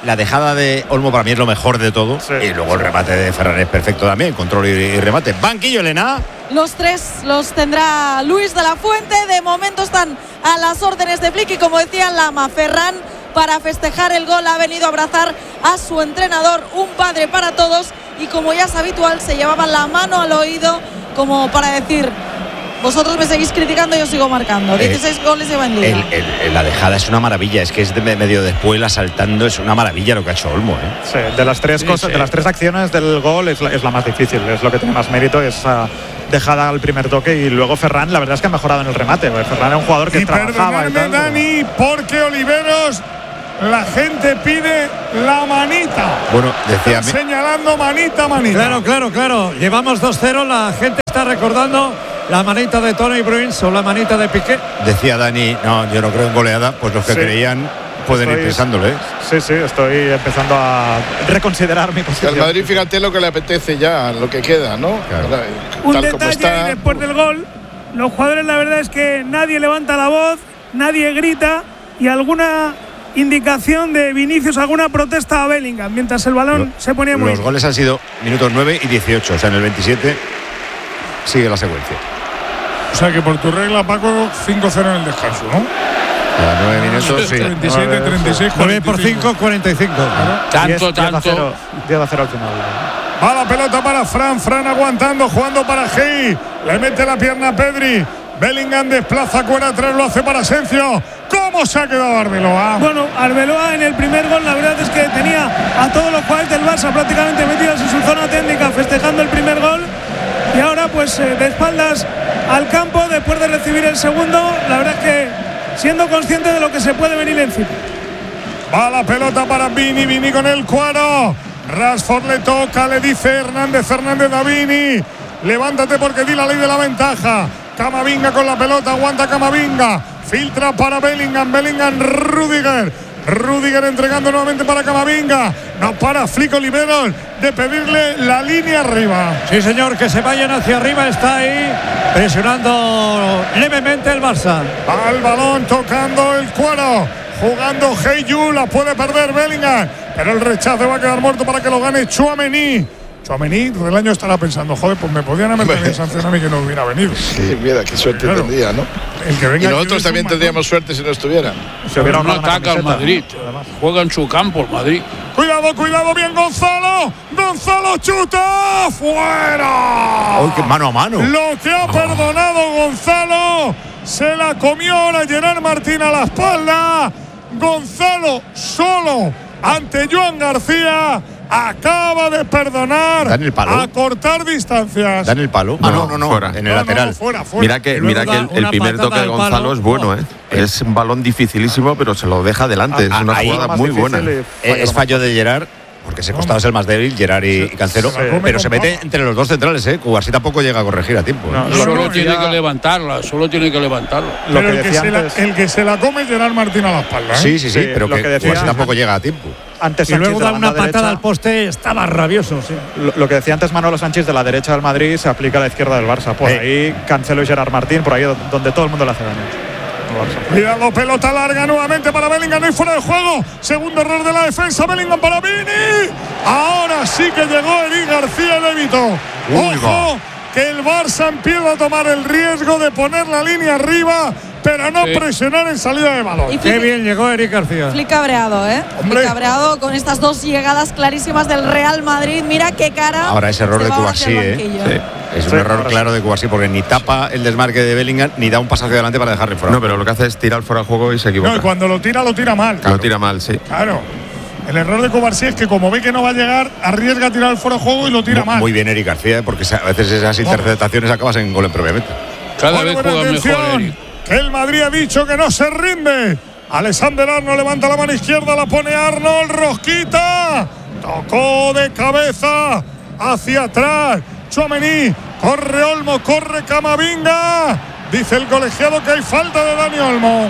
la dejada de Olmo para mí es lo mejor de todo. Sí. Y luego el remate de Ferran es perfecto también, control y, y remate. Banquillo, Elena. Los tres los tendrá Luis de la Fuente. De momento están a las órdenes de Flick y, como decía Lama, Ferran, para festejar el gol, ha venido a abrazar a su entrenador, un padre para todos, y como ya es habitual, se llevaban la mano al oído como para decir: vosotros me seguís criticando, yo sigo marcando. dieciséis eh, goles lleva en liga. El, el, el, la dejada es una maravilla, es que es de medio después asaltando, es una maravilla lo que ha hecho Olmo, ¿eh? Sí, de las tres sí, cosas, sí. de las tres acciones del gol es la, es la más difícil, es lo que tiene más mérito, esa dejada al primer toque, y luego Ferran, la verdad es que ha mejorado en el remate. Ferran era un jugador que y trabajaba. Y Dani, porque Oliveros, la gente pide la manita. Bueno, decía Están señalando manita, manita. Claro, claro, claro. Llevamos dos cero, la gente está recordando la manita de Toni Bruins o la manita de Piqué. Decía Dani, no, yo no creo en goleada, pues los que sí. creían pueden estoy, ir pensándolo, ¿eh? Sí, sí, estoy empezando a reconsiderar mi posición. Al Madrid, fíjate lo que le apetece ya, lo que queda, ¿no? Claro. Un Tal detalle está... y después del gol, los jugadores, la verdad es que nadie levanta la voz, nadie grita, y alguna indicación de Vinicius, alguna protesta a Bellingham mientras el balón lo, se ponía muy Los bien. goles han sido minutos nueve y dieciocho, o sea, en el veintisiete sigue la secuencia. O sea que por tu regla, Paco, cinco cero en el descanso, ¿no? A nueve minutos, sí. treinta y siete, treinta y seis, nueve por cinco, cuarenta y cinco. Tanto, tanto. diez a cero al final. Va la pelota para Fran, Fran aguantando, jugando para Gei. Le mete la pierna a Pedri. Bellingham desplaza cuerda atrás, lo hace para Asensio. ¿Cómo se ha quedado Arbeloa? Bueno, Arbeloa en el primer gol, la verdad es que tenía a todos los jugadores del Barça prácticamente metidos en su zona técnica festejando el primer gol. Y ahora, pues eh, de espaldas al campo, después de recibir el segundo, la verdad es que siendo consciente de lo que se puede venir encima. Va la pelota para Vini, Vini con el cuadro. Rashford le toca, le dice Hernández, Hernández a Vini. Levántate porque di la ley de la ventaja. Camavinga con la pelota, aguanta Camavinga. Filtra para Bellingham, Bellingham, Rudiger. Rudiger entregando nuevamente para Camavinga. No para Flick, Oliveros de pedirle la línea arriba. Sí, señor, que se vayan hacia arriba. Está ahí presionando levemente el Barça. Al balón tocando el cuero. Jugando Heyu, la puede perder Bellingham. Pero el rechazo va a quedar muerto para que lo gane Tchouaméni. Tchouaméni del año estará pensando: joder, pues me podían haber tenido sanción a mí que no hubiera venido. Sí, mira, qué suerte claro. tendría, ¿no? El que venga y nosotros también tendríamos suerte si no estuvieran. Se hubiera no ataca al Madrid, juega en su campo el Madrid. Cuidado, cuidado, bien Gonzalo. Gonzalo chuta fuera. ¡Uy, qué mano a mano! Lo que ha oh. perdonado Gonzalo, se la comió ahora Gerard Martín a la espalda. Gonzalo solo ante Joan García. Acaba de perdonar, ¿Dan el palo? A cortar distancias. ¿Dan el palo? No, ah, no, no, no, fuera. En el no, lateral. No, fuera, fuera. Mira que, mira que el, el primer toque de Gonzalo palo. es bueno, ¿eh? Es un balón dificilísimo, pero se lo deja adelante. Ah, es una jugada muy buena. Es fallo de Gerard, porque ese costado es el más débil, Gerard y, y Cancelo, sí, pero se mete entre los dos centrales, ¿eh? Cubarsí tampoco llega a corregir a tiempo. ¿eh? No, solo no, tiene ya... que levantarla, solo tiene que levantarla. Lo que el, que se antes... la, el que se la come es Gerard Martín a la espalda, ¿eh? Sí, sí, sí, sí, pero que, que Cubarsí tampoco llega a tiempo. Antes y luego da una patada derecha, al poste, estaba rabioso. Sí. Lo, lo que decía antes Manolo Sánchez, de la derecha del Madrid se aplica a la izquierda del Barça. Por hey. ahí Cancelo y Gerard Martín, por ahí donde todo el mundo le hace daño. Cuidado, pelota larga nuevamente para Bellingham, no hay fuera de juego. Segundo error de la defensa, Bellingham para Vini. Ahora sí que llegó Eric García y evitó. Ojo, que el Barça empieza a tomar el riesgo de poner la línea arriba, pero no sí. presionar en salida de balón. Y Qué bien llegó Eric García. Flick cabreado, ¿eh? Hombre. Flick cabreado con estas dos llegadas clarísimas del Real Madrid. Mira qué cara. Ahora ese error de Cubarsí, ¿eh? Sí. Es un sí, error claro de Cubarsí, porque ni tapa el desmarque de Bellingham ni da un paso hacia adelante para dejarle fuera. No, pero lo que hace es tirar fuera de juego y se equivoca. No, y cuando lo tira, lo tira mal. Claro. Lo tira mal, sí. Claro. El error de Cubarsí es que como ve que no va a llegar, arriesga a tirar el fuera de juego y lo tira muy, mal. Muy bien Eric García, ¿eh? Porque a veces esas interceptaciones oh. acabas en gol propiamente. Cada bueno, vez juega mejor Eric. Que el Madrid ha dicho que no se rinde. Alexander Arnold levanta la mano izquierda, la pone Arnold, rosquita. Tocó de cabeza hacia atrás. Tchouaméni, corre Olmo, corre Camavinga. Dice el colegiado que hay falta de Dani Olmo.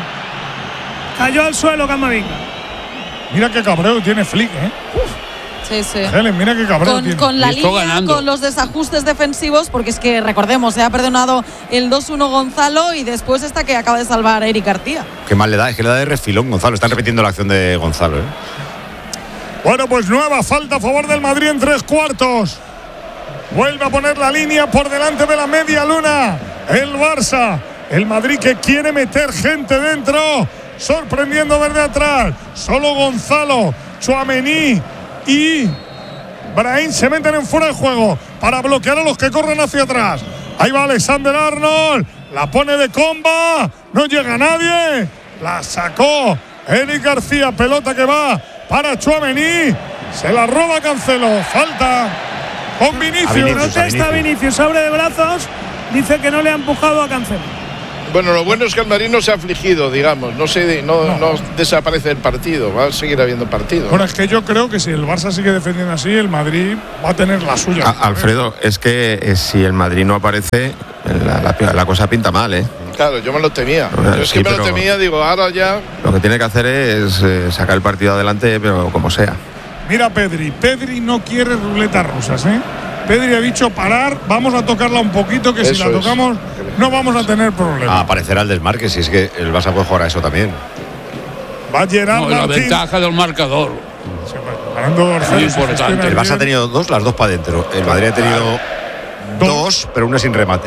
Cayó al suelo Camavinga. Mira qué cabreo tiene Flick, ¿eh? Uf. Sí, sí. Helen, mira qué cabrón con, tiene. con la línea, ganando. Con los desajustes defensivos, porque es que recordemos, se ha perdonado el dos uno Gonzalo y después esta que acaba de salvar Eric García. Qué mal le da, es que le da de refilón Gonzalo. Están repitiendo la acción de Gonzalo, ¿eh? Bueno, pues nueva falta a favor del Madrid en tres cuartos. Vuelve a poner la línea por delante de la media luna. El Barça. El Madrid que quiere meter gente dentro. Sorprendiendo desde atrás. Solo Gonzalo, Tchouaméni y Brahim se meten en fuera de juego para bloquear a los que corren hacia atrás. Ahí va Alexander Arnold. La pone de comba. No llega nadie. La sacó Eric García. Pelota que va para Tchouaméni. Se la roba Cancelo. Falta con Vinicius. Vinicius Protesta Vinicius. Abre de brazos. Dice que no le ha empujado a Cancelo. Bueno, lo bueno es que el Madrid no se ha afligido, digamos. No, se, no, no. no desaparece el partido. Va a seguir habiendo partido. Bueno, es que yo creo que si el Barça sigue defendiendo así, el Madrid va a tener la suya. A, Alfredo, es que eh, si el Madrid no aparece, la, la, la cosa pinta mal, ¿eh? Claro, yo me lo temía. Yo es sí, que me lo temía, digo, ahora ya. Lo que tiene que hacer es eh, sacar el partido adelante, pero como sea. Mira Pedri. Pedri no quiere ruletas rusas, ¿eh? Pedri ha dicho parar, vamos a tocarla un poquito, que eso si la tocamos es. no vamos a tener problemas. A aparecer al desmarque, si es que el Barça puede jugar a eso también. Va a Gerard no, Martín. La ventaja del marcador. Sí, ganando dos muy importante. El Barça ha tenido dos, las dos para adentro. El Madrid ha tenido dos, dos, pero una sin remate.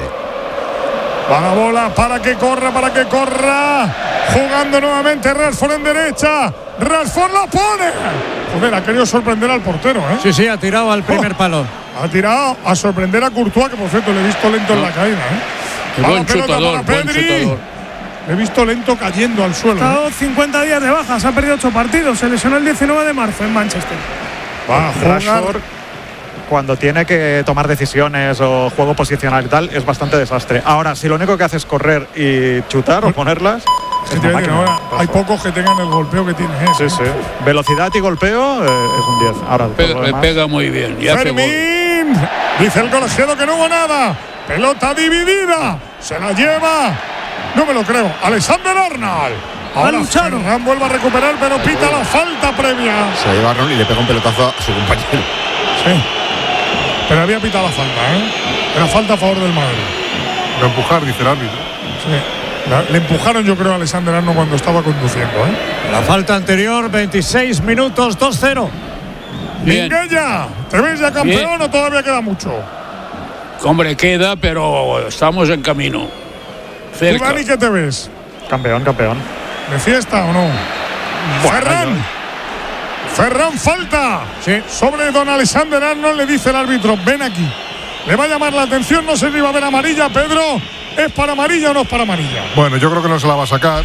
Va la bola para que corra, para que corra. Jugando nuevamente Rashford en derecha. Rashford la pone. Joder, ha querido sorprender al portero, ¿eh? Sí, sí, ha tirado al primer oh. palo. Ha tirado a sorprender a Courtois, que por cierto le he visto lento no. en la caída, ¿eh? Buen chutador, buen chutador. Le he visto lento cayendo al suelo. Ha estado ¿eh? cincuenta días de baja, se ha perdido ocho partidos. Se lesionó el diecinueve de marzo en Manchester. Va a jugar. Cuando tiene que tomar decisiones o juego posicional y tal, es bastante desastre. Ahora, si lo único que hace es correr y chutar o ponerlas, es una máquina. Ahora, hay pocos que tengan el golpeo que tiene. ¿eh? Sí, sí. Velocidad y golpeo eh, es un diez. Ahora, Pe le pega muy bien. Y Fermín, dice el colegiado que no hubo nada. Pelota dividida. Se la lleva. No me lo creo. Alexander Arnold. Ahora Ferran vuelve a recuperar, pero pita la falta previa. Se la lleva Arnold y le pega un pelotazo a su compañero. Sí. Pero había pitado la falta, ¿eh? Era falta a favor del Madrid. De empujar, dice el árbitro. Sí. La, le empujaron, yo creo, a Alexander Arnold cuando estaba conduciendo, ¿eh? La falta anterior, veintiséis minutos, dos cero. Minguella, ¿te ves ya campeón Bien. o todavía queda mucho? Hombre, queda, pero estamos en camino. ¿Tú, Dani, qué te ves? Campeón, campeón. ¿De fiesta o no? Bueno, Ferran. Yo. Ferran falta sí. sobre don Alexander Arnold, le dice el árbitro, ven aquí. Le va a llamar la atención, no sé si va a haber amarilla, Pedro. ¿Es para amarilla o no es para amarilla? Bueno, yo creo que no se la va a sacar.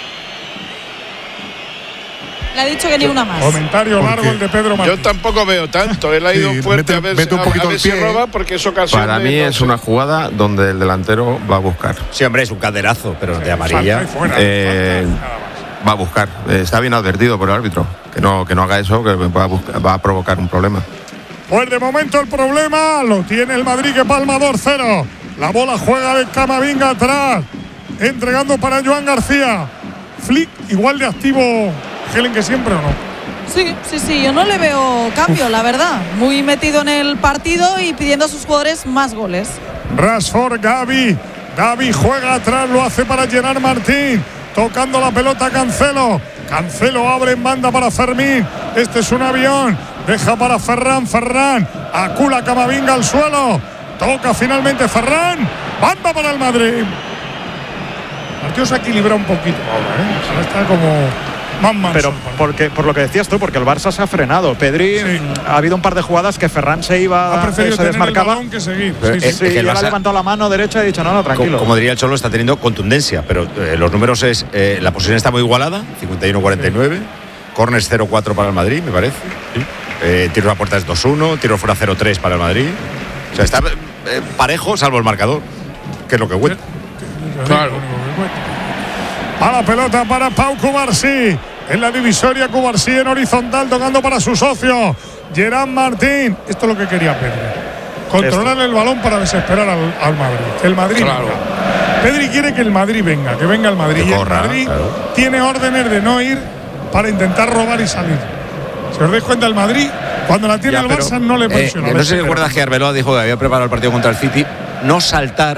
Le ha dicho que ni una más. Comentario largo el de Pedro Martín. Yo tampoco veo tanto, él ha ido sí, fuerte mete, a ver, un poquito a ver si roba porque es ocasión. Para mí es una jugada donde el delantero va a buscar. Sí, hombre, es un caderazo, pero sí, de amarilla. Fuera, eh, va a buscar. Eh, está bien advertido por el árbitro. Que no, que no haga eso, que va a, buscar, va a provocar un problema. Pues de momento el problema lo tiene el Madrid, que palma dos cero. La bola juega de Camavinga atrás, entregando para Joan García. Flick igual de activo, Helen, que siempre, ¿o no? Sí, sí, sí, yo no le veo cambio, la verdad. Muy metido en el partido y pidiendo a sus jugadores más goles. Rashford, Gavi. Gavi juega atrás, lo hace para Gerard Martín. Tocando la pelota Cancelo. Cancelo abre en banda para Fermín. Este es un avión. Deja para Ferran. Ferran acula Camavinga al suelo. Toca finalmente Ferran. Banda para el Madrid. El partido se equilibra un poquito ahora, ¿eh? Ahora está como más manso. Pero porque, por lo que decías tú, porque el Barça se ha frenado. Pedri, sí. ha habido un par de jugadas que Ferran se iba, ha preferido se tener desmarcaba. el balón que seguir. Sí, sí, sí, sí, y Barça ha levantado la mano derecha y ha dicho, no, no, tranquilo. Como, como diría el Cholo, está teniendo contundencia, pero eh, los números es, eh, la posición está muy igualada, cincuenta y uno a cuarenta y nueve. Sí. Corners cero cuatro para el Madrid, me parece. Sí. Eh, tiro a la puerta es dos uno, tiro fuera cero tres para el Madrid. O sea, está eh, parejo, salvo el marcador, que es lo que cuenta. Claro. A la pelota para Pau Cubarsí. En la divisoria, Cubarsí en horizontal, tocando para su socio Gerard Martín. Esto es lo que quería Pedri. Controlar Esto. el balón para desesperar al, al Madrid. El Madrid claro. venga. Pedri quiere que el Madrid venga, que venga el Madrid. Que y corra, el Madrid claro. tiene órdenes de no ir para intentar robar y salir. Si os dais cuenta, el Madrid, cuando la tiene ya, el Barça, no le presiona. Eh, no sé si recuerdas que Arbeloa dijo que había preparado el partido contra el City, no saltar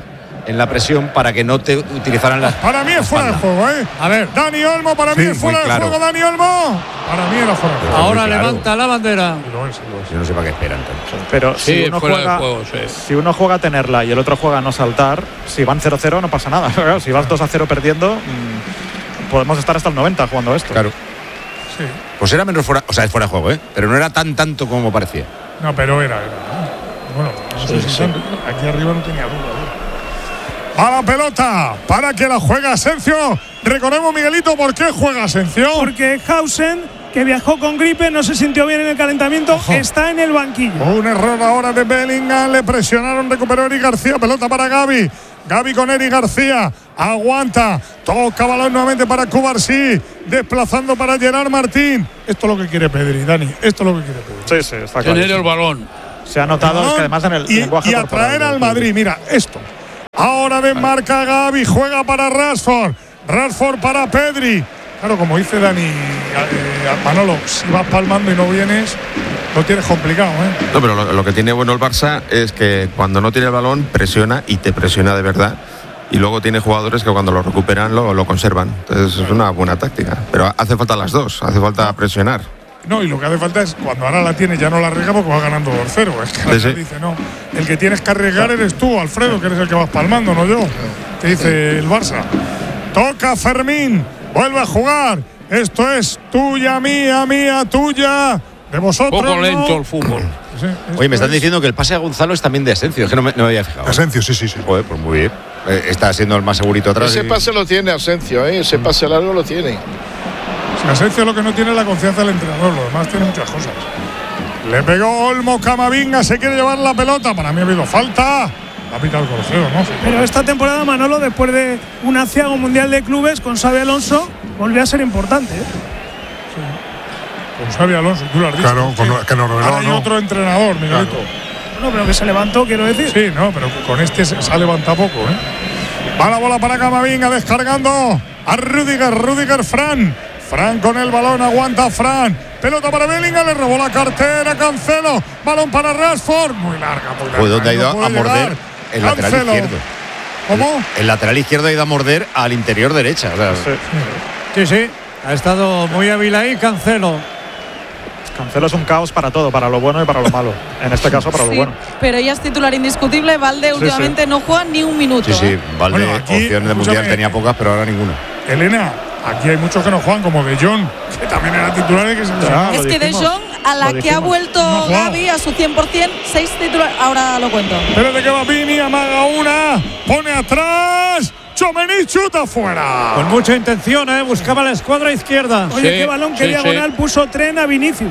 en la presión para que no te utilizaran las. Para mí es fuera de juego, ¿eh? A ver, Dani Olmo, para sí, mí es fuera de claro. juego, Dani Olmo. Para mí era fuera de juego. Ahora claro. levanta la bandera. Yo no sé para qué esperan tanto. Pero Sí, si, uno fuera juega, de juego, sí. si uno juega a tenerla y el otro juega a no saltar, si van cero cero no pasa nada. Claro, si vas dos a cero perdiendo, mmm, podemos estar hasta el noventa jugando esto. Claro. Sí. Pues era menos fuera, o sea, es fuera de juego, ¿eh? Pero no era tan tanto como parecía. No, pero era, era. Bueno, no sé si tanto. Aquí arriba no tenía duda. ¿eh? A la pelota, para que la juega Asencio. Recordemos, Miguelito, ¿por qué juega Asencio? Porque Hausen, que viajó con gripe, no se sintió bien en el calentamiento, Ojo. está en el banquillo. Un error ahora de Bellingham, le presionaron, recuperó Eric García, pelota para Gavi. Gavi con Eric García, aguanta, toca balón nuevamente para Cubarsí, desplazando para Gerard Martín. Esto es lo que quiere Pedri, Dani, esto es lo que quiere Pedri. Sí, sí, está Tener claro. el balón. Se ha notado es que además en el y, lenguaje y atraer al Madrid, mira, esto. Ahora desmarca Gavi, juega para Rashford, Rashford para Pedri. Claro, como dice Dani, eh, Manolo, si vas palmando y no vienes, lo tienes complicado, ¿eh? No, pero lo, lo que tiene bueno el Barça es que cuando no tiene el balón presiona y te presiona de verdad. Y luego tiene jugadores que cuando lo recuperan lo, lo conservan. Entonces es una buena táctica. Pero hace falta las dos, hace falta presionar. No, y lo que hace falta es, cuando ahora la tiene, ya no la arriesga porque va ganando dos cero. Es que Sí, sí. dice, no, el que tienes que arriesgar eres tú, Alfredo, que eres el que vas palmando, no yo. Te dice el Barça. Toca Fermín, vuelve a jugar. Esto es tuya, mía, mía, tuya. De vosotros. Poco no. lento el fútbol. Sí, Oye, me están es. diciendo que el pase a Gonzalo es también de Asencio. Es que no me, no me había fijado. Asencio, sí, sí, sí. Joder, pues muy bien. Eh, está siendo el más segurito atrás. Ese y... pase lo tiene Asencio, ¿eh? Ese pase largo lo tiene. Si Asencio lo que no tiene es la confianza del entrenador, lo demás tiene muchas cosas. Le pegó Olmo, Camavinga, se quiere llevar la pelota. Para mí ha habido falta. Ha pitado el Corceo, ¿no? Pero esta temporada, Manolo, después de un aciago mundial de clubes con Xabi Alonso, volvió a ser importante, ¿eh? Con Xabi Alonso, tú lo has dicho. Claro, con, que nos reveló, Ahora hay ¿no? otro entrenador, Miguelito. No, pero que se levantó, quiero decir. Sí, no, pero con este se, se ha levantado poco, ¿eh? Va la bola para Camavinga, descargando a Rüdiger, Rüdiger, Fran. Fran con el balón, aguanta Fran. Pelota para Bellingham, le robó la cartera, Cancelo. Balón para Rashford. Muy larga, muy larga. Pues ¿dónde ha ido no a morder? llegar. El lateral Cancelo. izquierdo. ¿Cómo? El, el lateral izquierdo ha ido a morder al interior derecha. O sea, Sí, sí. Ha estado muy hábil ahí, Cancelo. Cancelo es un caos para todo, para lo bueno y para lo malo. En este caso, para Sí, lo bueno. pero ella es titular indiscutible. Valde últimamente sí. no juega ni un minuto. sí, sí. ¿eh? Valde, Bueno, aquí, opciones de mundial escúchame, tenía pocas, pero ahora ninguna. Elena, aquí hay muchos que no juegan, como De Jong, que también era titular y que se Ya, Es lo que De dijimos, Jong, a la lo que ha dijimos. vuelto No juega. Gavi a su cien por cien, seis titulares. Ahora lo cuento. Espérate que va Vini, amaga una, pone atrás. Chomení chuta fuera. Con mucha intención, ¿eh? Buscaba la escuadra izquierda. Oye, Sí, qué balón, qué sí, diagonal sí. puso Tren a Vinicius.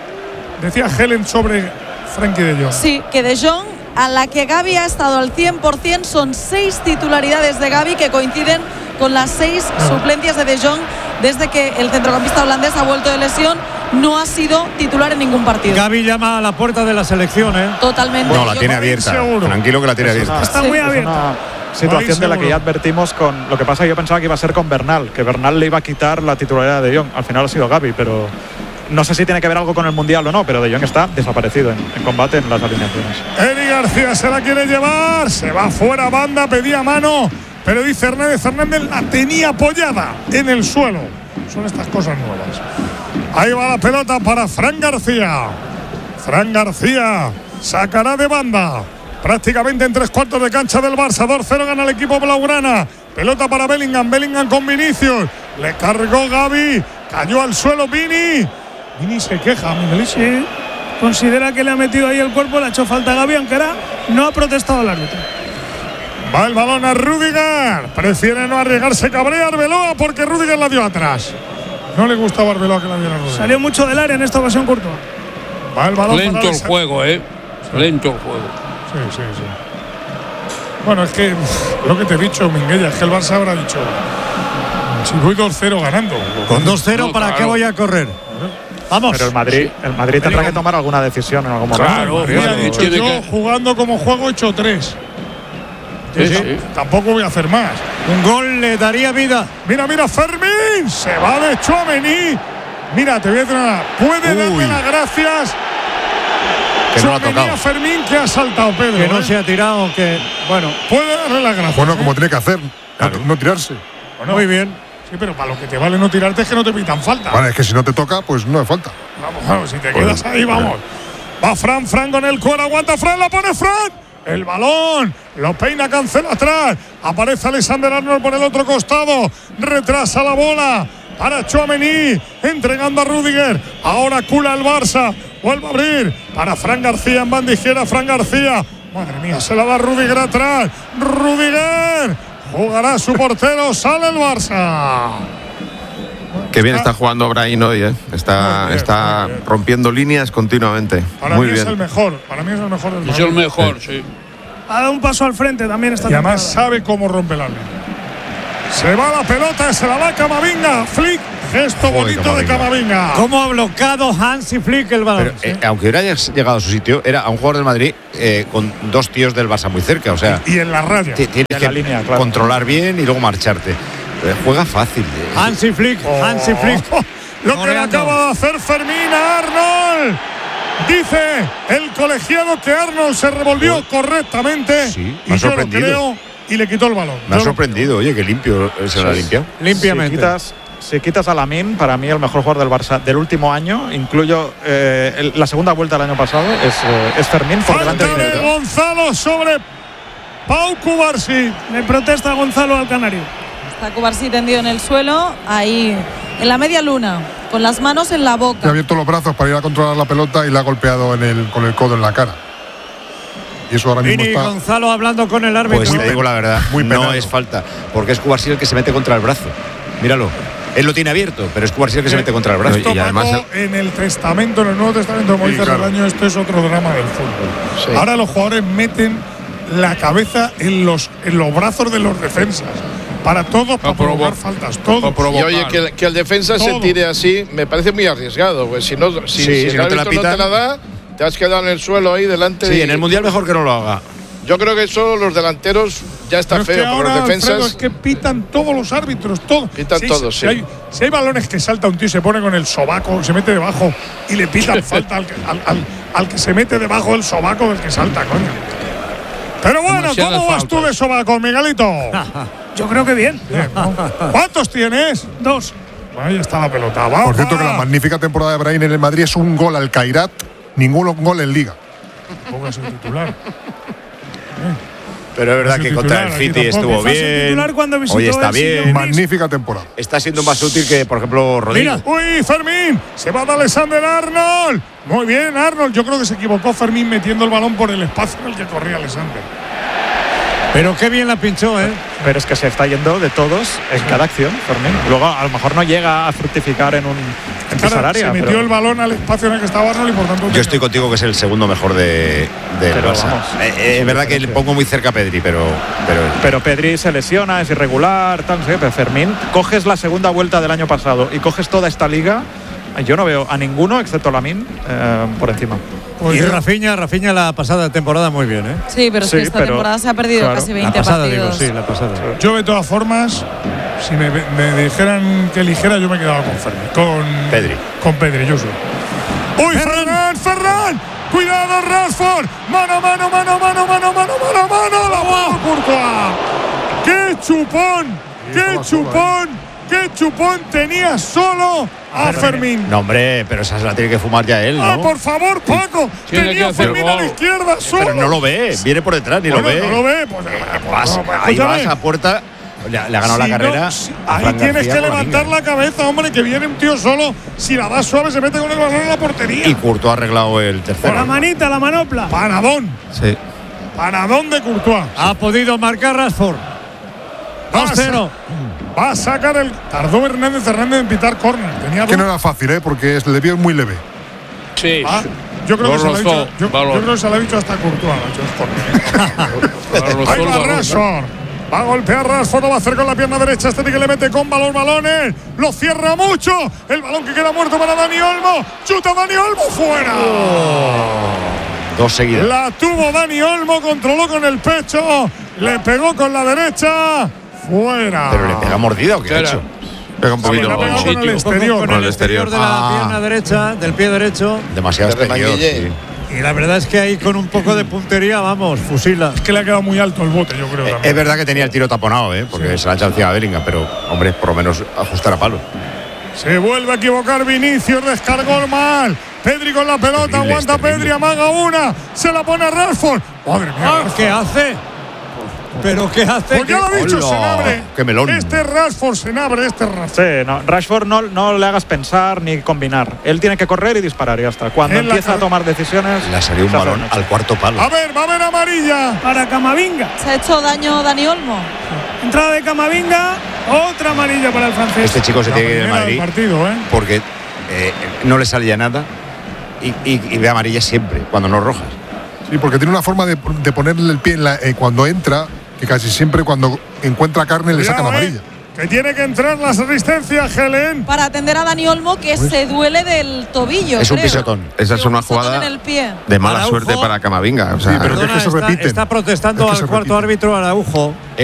Decía Helen sobre Frenkie de Jong. Sí, que De Jong, a la que Gavi ha estado al cien por cien, son seis titularidades de Gavi que coinciden con las seis suplencias de De Jong desde que el centrocampista holandés ha vuelto de lesión. No ha sido titular en ningún partido. Gavi llama a la puerta de la selección, ¿eh? Totalmente. No, la Yo tiene creo- abierta. seguro. Tranquilo que la tiene Es abierta. una- Está Sí. muy Es abierta. una situación de la que seguro. ya advertimos con lo que pasa. Yo pensaba que iba a ser con Bernal, que Bernal le iba a quitar la titularidad de De Jong. Al final ha sido Gavi, pero no sé si tiene que ver algo con el Mundial o no, pero De Jong está desaparecido en, en combate en las alineaciones. Eric García se la quiere llevar, se va fuera banda, pedía mano, pero dice Hernández, Hernández la tenía apoyada en el suelo. Son estas cosas nuevas. Ahí va la pelota para Fran García. Fran García sacará de banda. Prácticamente en tres cuartos de cancha del Barça. dos cero gana el equipo blaugrana. Pelota para Bellingham. Bellingham con Vinicius. Le cargó Gavi. Cayó al suelo Vini. Vini se queja, Miguelito. Sí, considera que le ha metido ahí el cuerpo, le ha hecho falta a Gavi, aunque ahora no ha protestado el árbitro. Va el balón a Rüdiger. Prefiere no arriesgarse, cabrea Arbeloa porque Rüdiger la dio atrás. No le gustaba a Arbeloa que la diera Rüdiger. Salió mucho del área en esta ocasión, Courtois. Va el balón Lento para el Alex- juego, ¿eh? Lento el juego. Sí, sí, sí. Bueno, es que uf, lo que te he dicho, Minguella, es que el Barça habrá dicho, si voy dos cero ganando. Con dos cero, No, ¿para claro. qué voy a correr? Vamos. Pero el Madrid, el Madrid tendrá que tomar alguna decisión en algún momento. Claro, Madrid ha claro. dicho, Tiene yo que- jugando como juego he hecho tres. Sí, Yo sí. Tampoco voy a hacer más. Un gol le daría vida. Mira, mira, Fermín. Se va de Tchouaméni. Mira, te voy a decir nada. Puede darle Uy. las gracias Que no lo ha Tchouaméni tocado. a Fermín, que ha saltado Pedro. Que no ¿eh? se ha tirado, que Bueno, puede darle las gracias. Bueno, como tiene que hacer, claro. no tirarse. Bueno, muy bien. Sí, pero para lo que te vale no tirarte es que no te pitan falta. Vale, es que si no te toca, pues no es falta. Vamos, vamos, si te quedas ahí, vamos. Va Fran, Fran con el cuero, aguanta Fran, la pone Fran. El balón, lo peina, cancela atrás. Aparece Alexander Arnold por el otro costado. Retrasa la bola para Tchouaméni, entregando a Rüdiger. Ahora cula el Barça. Vuelve a abrir para Fran García en banda izquierda. Fran García. Madre mía, se la da Rüdiger atrás. Rüdiger. Jugará su portero, sale el Barça. Qué bien está jugando Brahim hoy, ¿eh? Está, bien, está rompiendo líneas continuamente. Para muy mí bien. es el mejor. Para mí es el mejor del Es el mejor, sí. Ha dado un paso al frente también esta Y además temporada. sabe cómo rompe la línea. Se va la pelota, se la da Camavinga. Flick, gesto Joder, bonito de Camavinga. ¿Cómo ha bloqueado Hansi Flick el balón? Pero, eh, aunque hubiera llegado a su sitio, era a un jugador del Madrid eh, con dos tíos del Barça muy cerca. O sea, y en la raya. Tienes que la línea, claro. controlar bien y luego marcharte. Eh, juega fácil. Eh. Hansi Flick, Oh. Hansi Flick. Lo que le acaba de hacer Fermín a Arnold. Dice el colegiado que Arnold se revolvió oh. correctamente. Sí, y me ha yo lo sorprendido. creo y le quitó el balón. Me ha yo sorprendido, lo... oye, que limpio se lo ha limpiado. Limpiamente. Si quitas, si quitas a Lamine, para mí el mejor jugador del Barça del último año, incluyo eh, el, la segunda vuelta del año pasado, es, eh, es Fermín por Falta delante de de Gonzalo sobre Pau Cubarsí. Le protesta Gonzalo al canario. Está Cubarsí tendido en el suelo, ahí en la media luna, con las manos en la boca. Ha abierto los brazos para ir a controlar la pelota y le ha golpeado en el, con el codo en la cara. Y eso ahora mismo Vini está. Gonzalo hablando con el árbitro. Pues te digo la verdad, muy no penado. es falta, porque es Cubarsí el que se mete contra el brazo. Míralo. Él lo tiene abierto, pero es Cubarsí el que se mete contra el brazo. Esto, Y además Paco, en el Testamento, en el Nuevo Testamento de Moisés Sí, claro. del año, esto es otro drama del fútbol. Sí. Ahora los jugadores meten la cabeza en los, en los brazos de los defensas. Para todos, para provocar faltas, todo. Y oye, que, el- que el defensa Todo. se tire así, me parece muy arriesgado. Pues si no, si, Sí, si el si no te la árbitro no te la pitan. da, te has quedado en el suelo ahí delante. Sí, y- en el Mundial mejor que no lo haga. Yo creo que eso los delanteros ya está Pero es feo, que pero ahora, los defensas. Alfredo, es que pitan todos los árbitros, todos. Pitan si, todos, si sí. Hay, si hay balones que salta un tío y se pone con el sobaco, se mete debajo y le pitan falta al que, al, al- al que se mete debajo del sobaco del que salta, coño. Pero bueno, Demasiadas ¿cómo vas tú faltas. de sobaco, Miguelito? Yo creo que bien. Bien, ¿no? ¿Cuántos tienes? Dos. Ahí está la pelota. Va, Por cierto, va. que la magnífica temporada de Brahim en el Madrid es un gol al Kairat, ningún gol en Liga. Póngase titular. Pero es verdad Es que el contra el titular, aquí City tampoco. estuvo Fue su bien. titular cuando visitó Hoy está el sillón bien. gris. Magnífica temporada. Está siendo más útil que, por ejemplo, Rodrigo. Mira, uy, Fermín, se va de Alexander Arnold. Muy bien, Arnold. Yo creo que se equivocó Fermín metiendo el balón por el espacio en el que corría Alexander. Pero qué bien la pinchó, ¿eh? Pero es que se está yendo de todos en cada acción, Fermín. Luego a lo mejor no llega a fructificar en un en pisar Ahora, área, se metió pero- el balón al espacio en el que estaba Arnold y por tanto. Yo estoy contigo que es el segundo mejor de, del Pero Barça. vamos, Eh, eh, es verdad que le pongo muy cerca a Pedri, pero, pero Pero Pedri se lesiona, es irregular, tal, no sé, pero Fermín, coges la segunda vuelta del año pasado y coges toda esta liga, yo no veo a ninguno, excepto Lamine, eh, por encima. Y Rafinha, Rafinha la pasada temporada muy bien, ¿eh? Sí, pero es Sí, que esta pero- temporada se ha perdido claro. casi La veinte pasada, partidos. digo, sí, la pasada. Yo, de todas formas, si me, me dijeran que eligiera, yo me quedaba con Fermín. Con Pedri. Con Pedri, yo soy. ¡Uy, Ferran! ¡Ferran! ¡Cuidado, Rashford! ¡Mano, mano, mano, mano, mano, mano, mano, mano! ¡La mano, Courtois! ¡Qué chupón! ¡Qué chupón! ¡Qué chupón tenía solo a Fermín! no, hombre, pero esa se la tiene que fumar ya él, ¡Ah, ¿no? por favor, Paco! Tiene Tenía que a hacer Fermín a la gol. izquierda solo. Pero no lo ve, viene por detrás ni Bueno, lo ve. no lo ve, pues, eh, pues, Vas, no, pues, ahí escúchame. vas a puerta, le, le ha ganado Si la no, carrera. si- a ahí Fran tienes García que con levantar Lamine. la cabeza, hombre, que viene un tío solo. Si la das suave, se mete con el balón en la portería. Y Courtois ha arreglado el tercero. La manita, la manopla. Panadón. Sí. Panadón de Courtois. Ha podido marcar Rashford. dos cero. Va a sacar el. Tardó Hernández Hernández en pitar córner. Tenía Que dos. no era fácil, ¿eh? Porque es, le vio muy leve. Sí. Ah, yo creo Lo que se lo ha rozó, dicho. Yo, balón. yo creo que se lo ha dicho hasta Courtois. Lo ha hecho, es córner. Lo rozó Ahí el va balón. Rashford. Va a golpear Rashford, lo va a hacer con la pierna derecha. Este que le mete con balón, balones. Lo cierra mucho. El balón que queda muerto para Dani Olmo. Chuta Dani Olmo fuera. Dos seguidas. La tuvo Dani Olmo, controló con el pecho. Le pegó con la derecha. Fuera. Pero le pega mordida o qué ha Claro. hecho. Pega un Se le poquito. ha pegado con el sitio. exterior. Con Con el el exterior exterior. de la Ah. pierna derecha, del pie derecho. Demasiado De exterior. remanguille. Sí. Y la verdad es que ahí con un poco de puntería, vamos, fusila. Es que le ha quedado muy alto el bote, yo creo. Eh, también. es verdad que tenía el tiro taponado, ¿eh? porque sí. se la ha echado encima a Bellingham, pero, hombre, por lo menos ajustar a palo. Se vuelve a equivocar Vinicius, descargó mal. Pedri con la pelota, terrible, aguanta Pedri, amaga una, se la pone a Rashford. Madre mía, ah, ¿qué hace? ¿Pero qué hace? Pues ya lo he dicho, Senabre. ¡Qué melón! Este Rashford, Senabre, este Rashford. Sí, no, Rashford no, no le hagas pensar ni combinar. Él tiene que correr y disparar y ya está. Cuando en empieza a tomar decisiones. Le ha salido un balón al cuarto palo. A ver, va a haber amarilla para Camavinga. Se ha hecho daño Dani Olmo. Entrada de Camavinga, otra amarilla para el francés. Este chico se la tiene que ir de Madrid partido, ¿eh? porque eh, no le salía nada y, y, y ve amarilla siempre, cuando no rojas. Sí, porque tiene una forma de, de ponerle el pie en la, eh, cuando entra, que casi siempre cuando encuentra carne le sacan amarilla. Eh, que tiene que entrar la asistencia, Helen. Para atender a Dani Olmo, que pues, se duele del tobillo. Es creo. un pisotón. Esa es una jugada en el pie. de mala Araujo, suerte para Camavinga. O sea, sí, pero perdona, es que se está, repiten. está protestando es que al cuarto repiten. árbitro Araujo.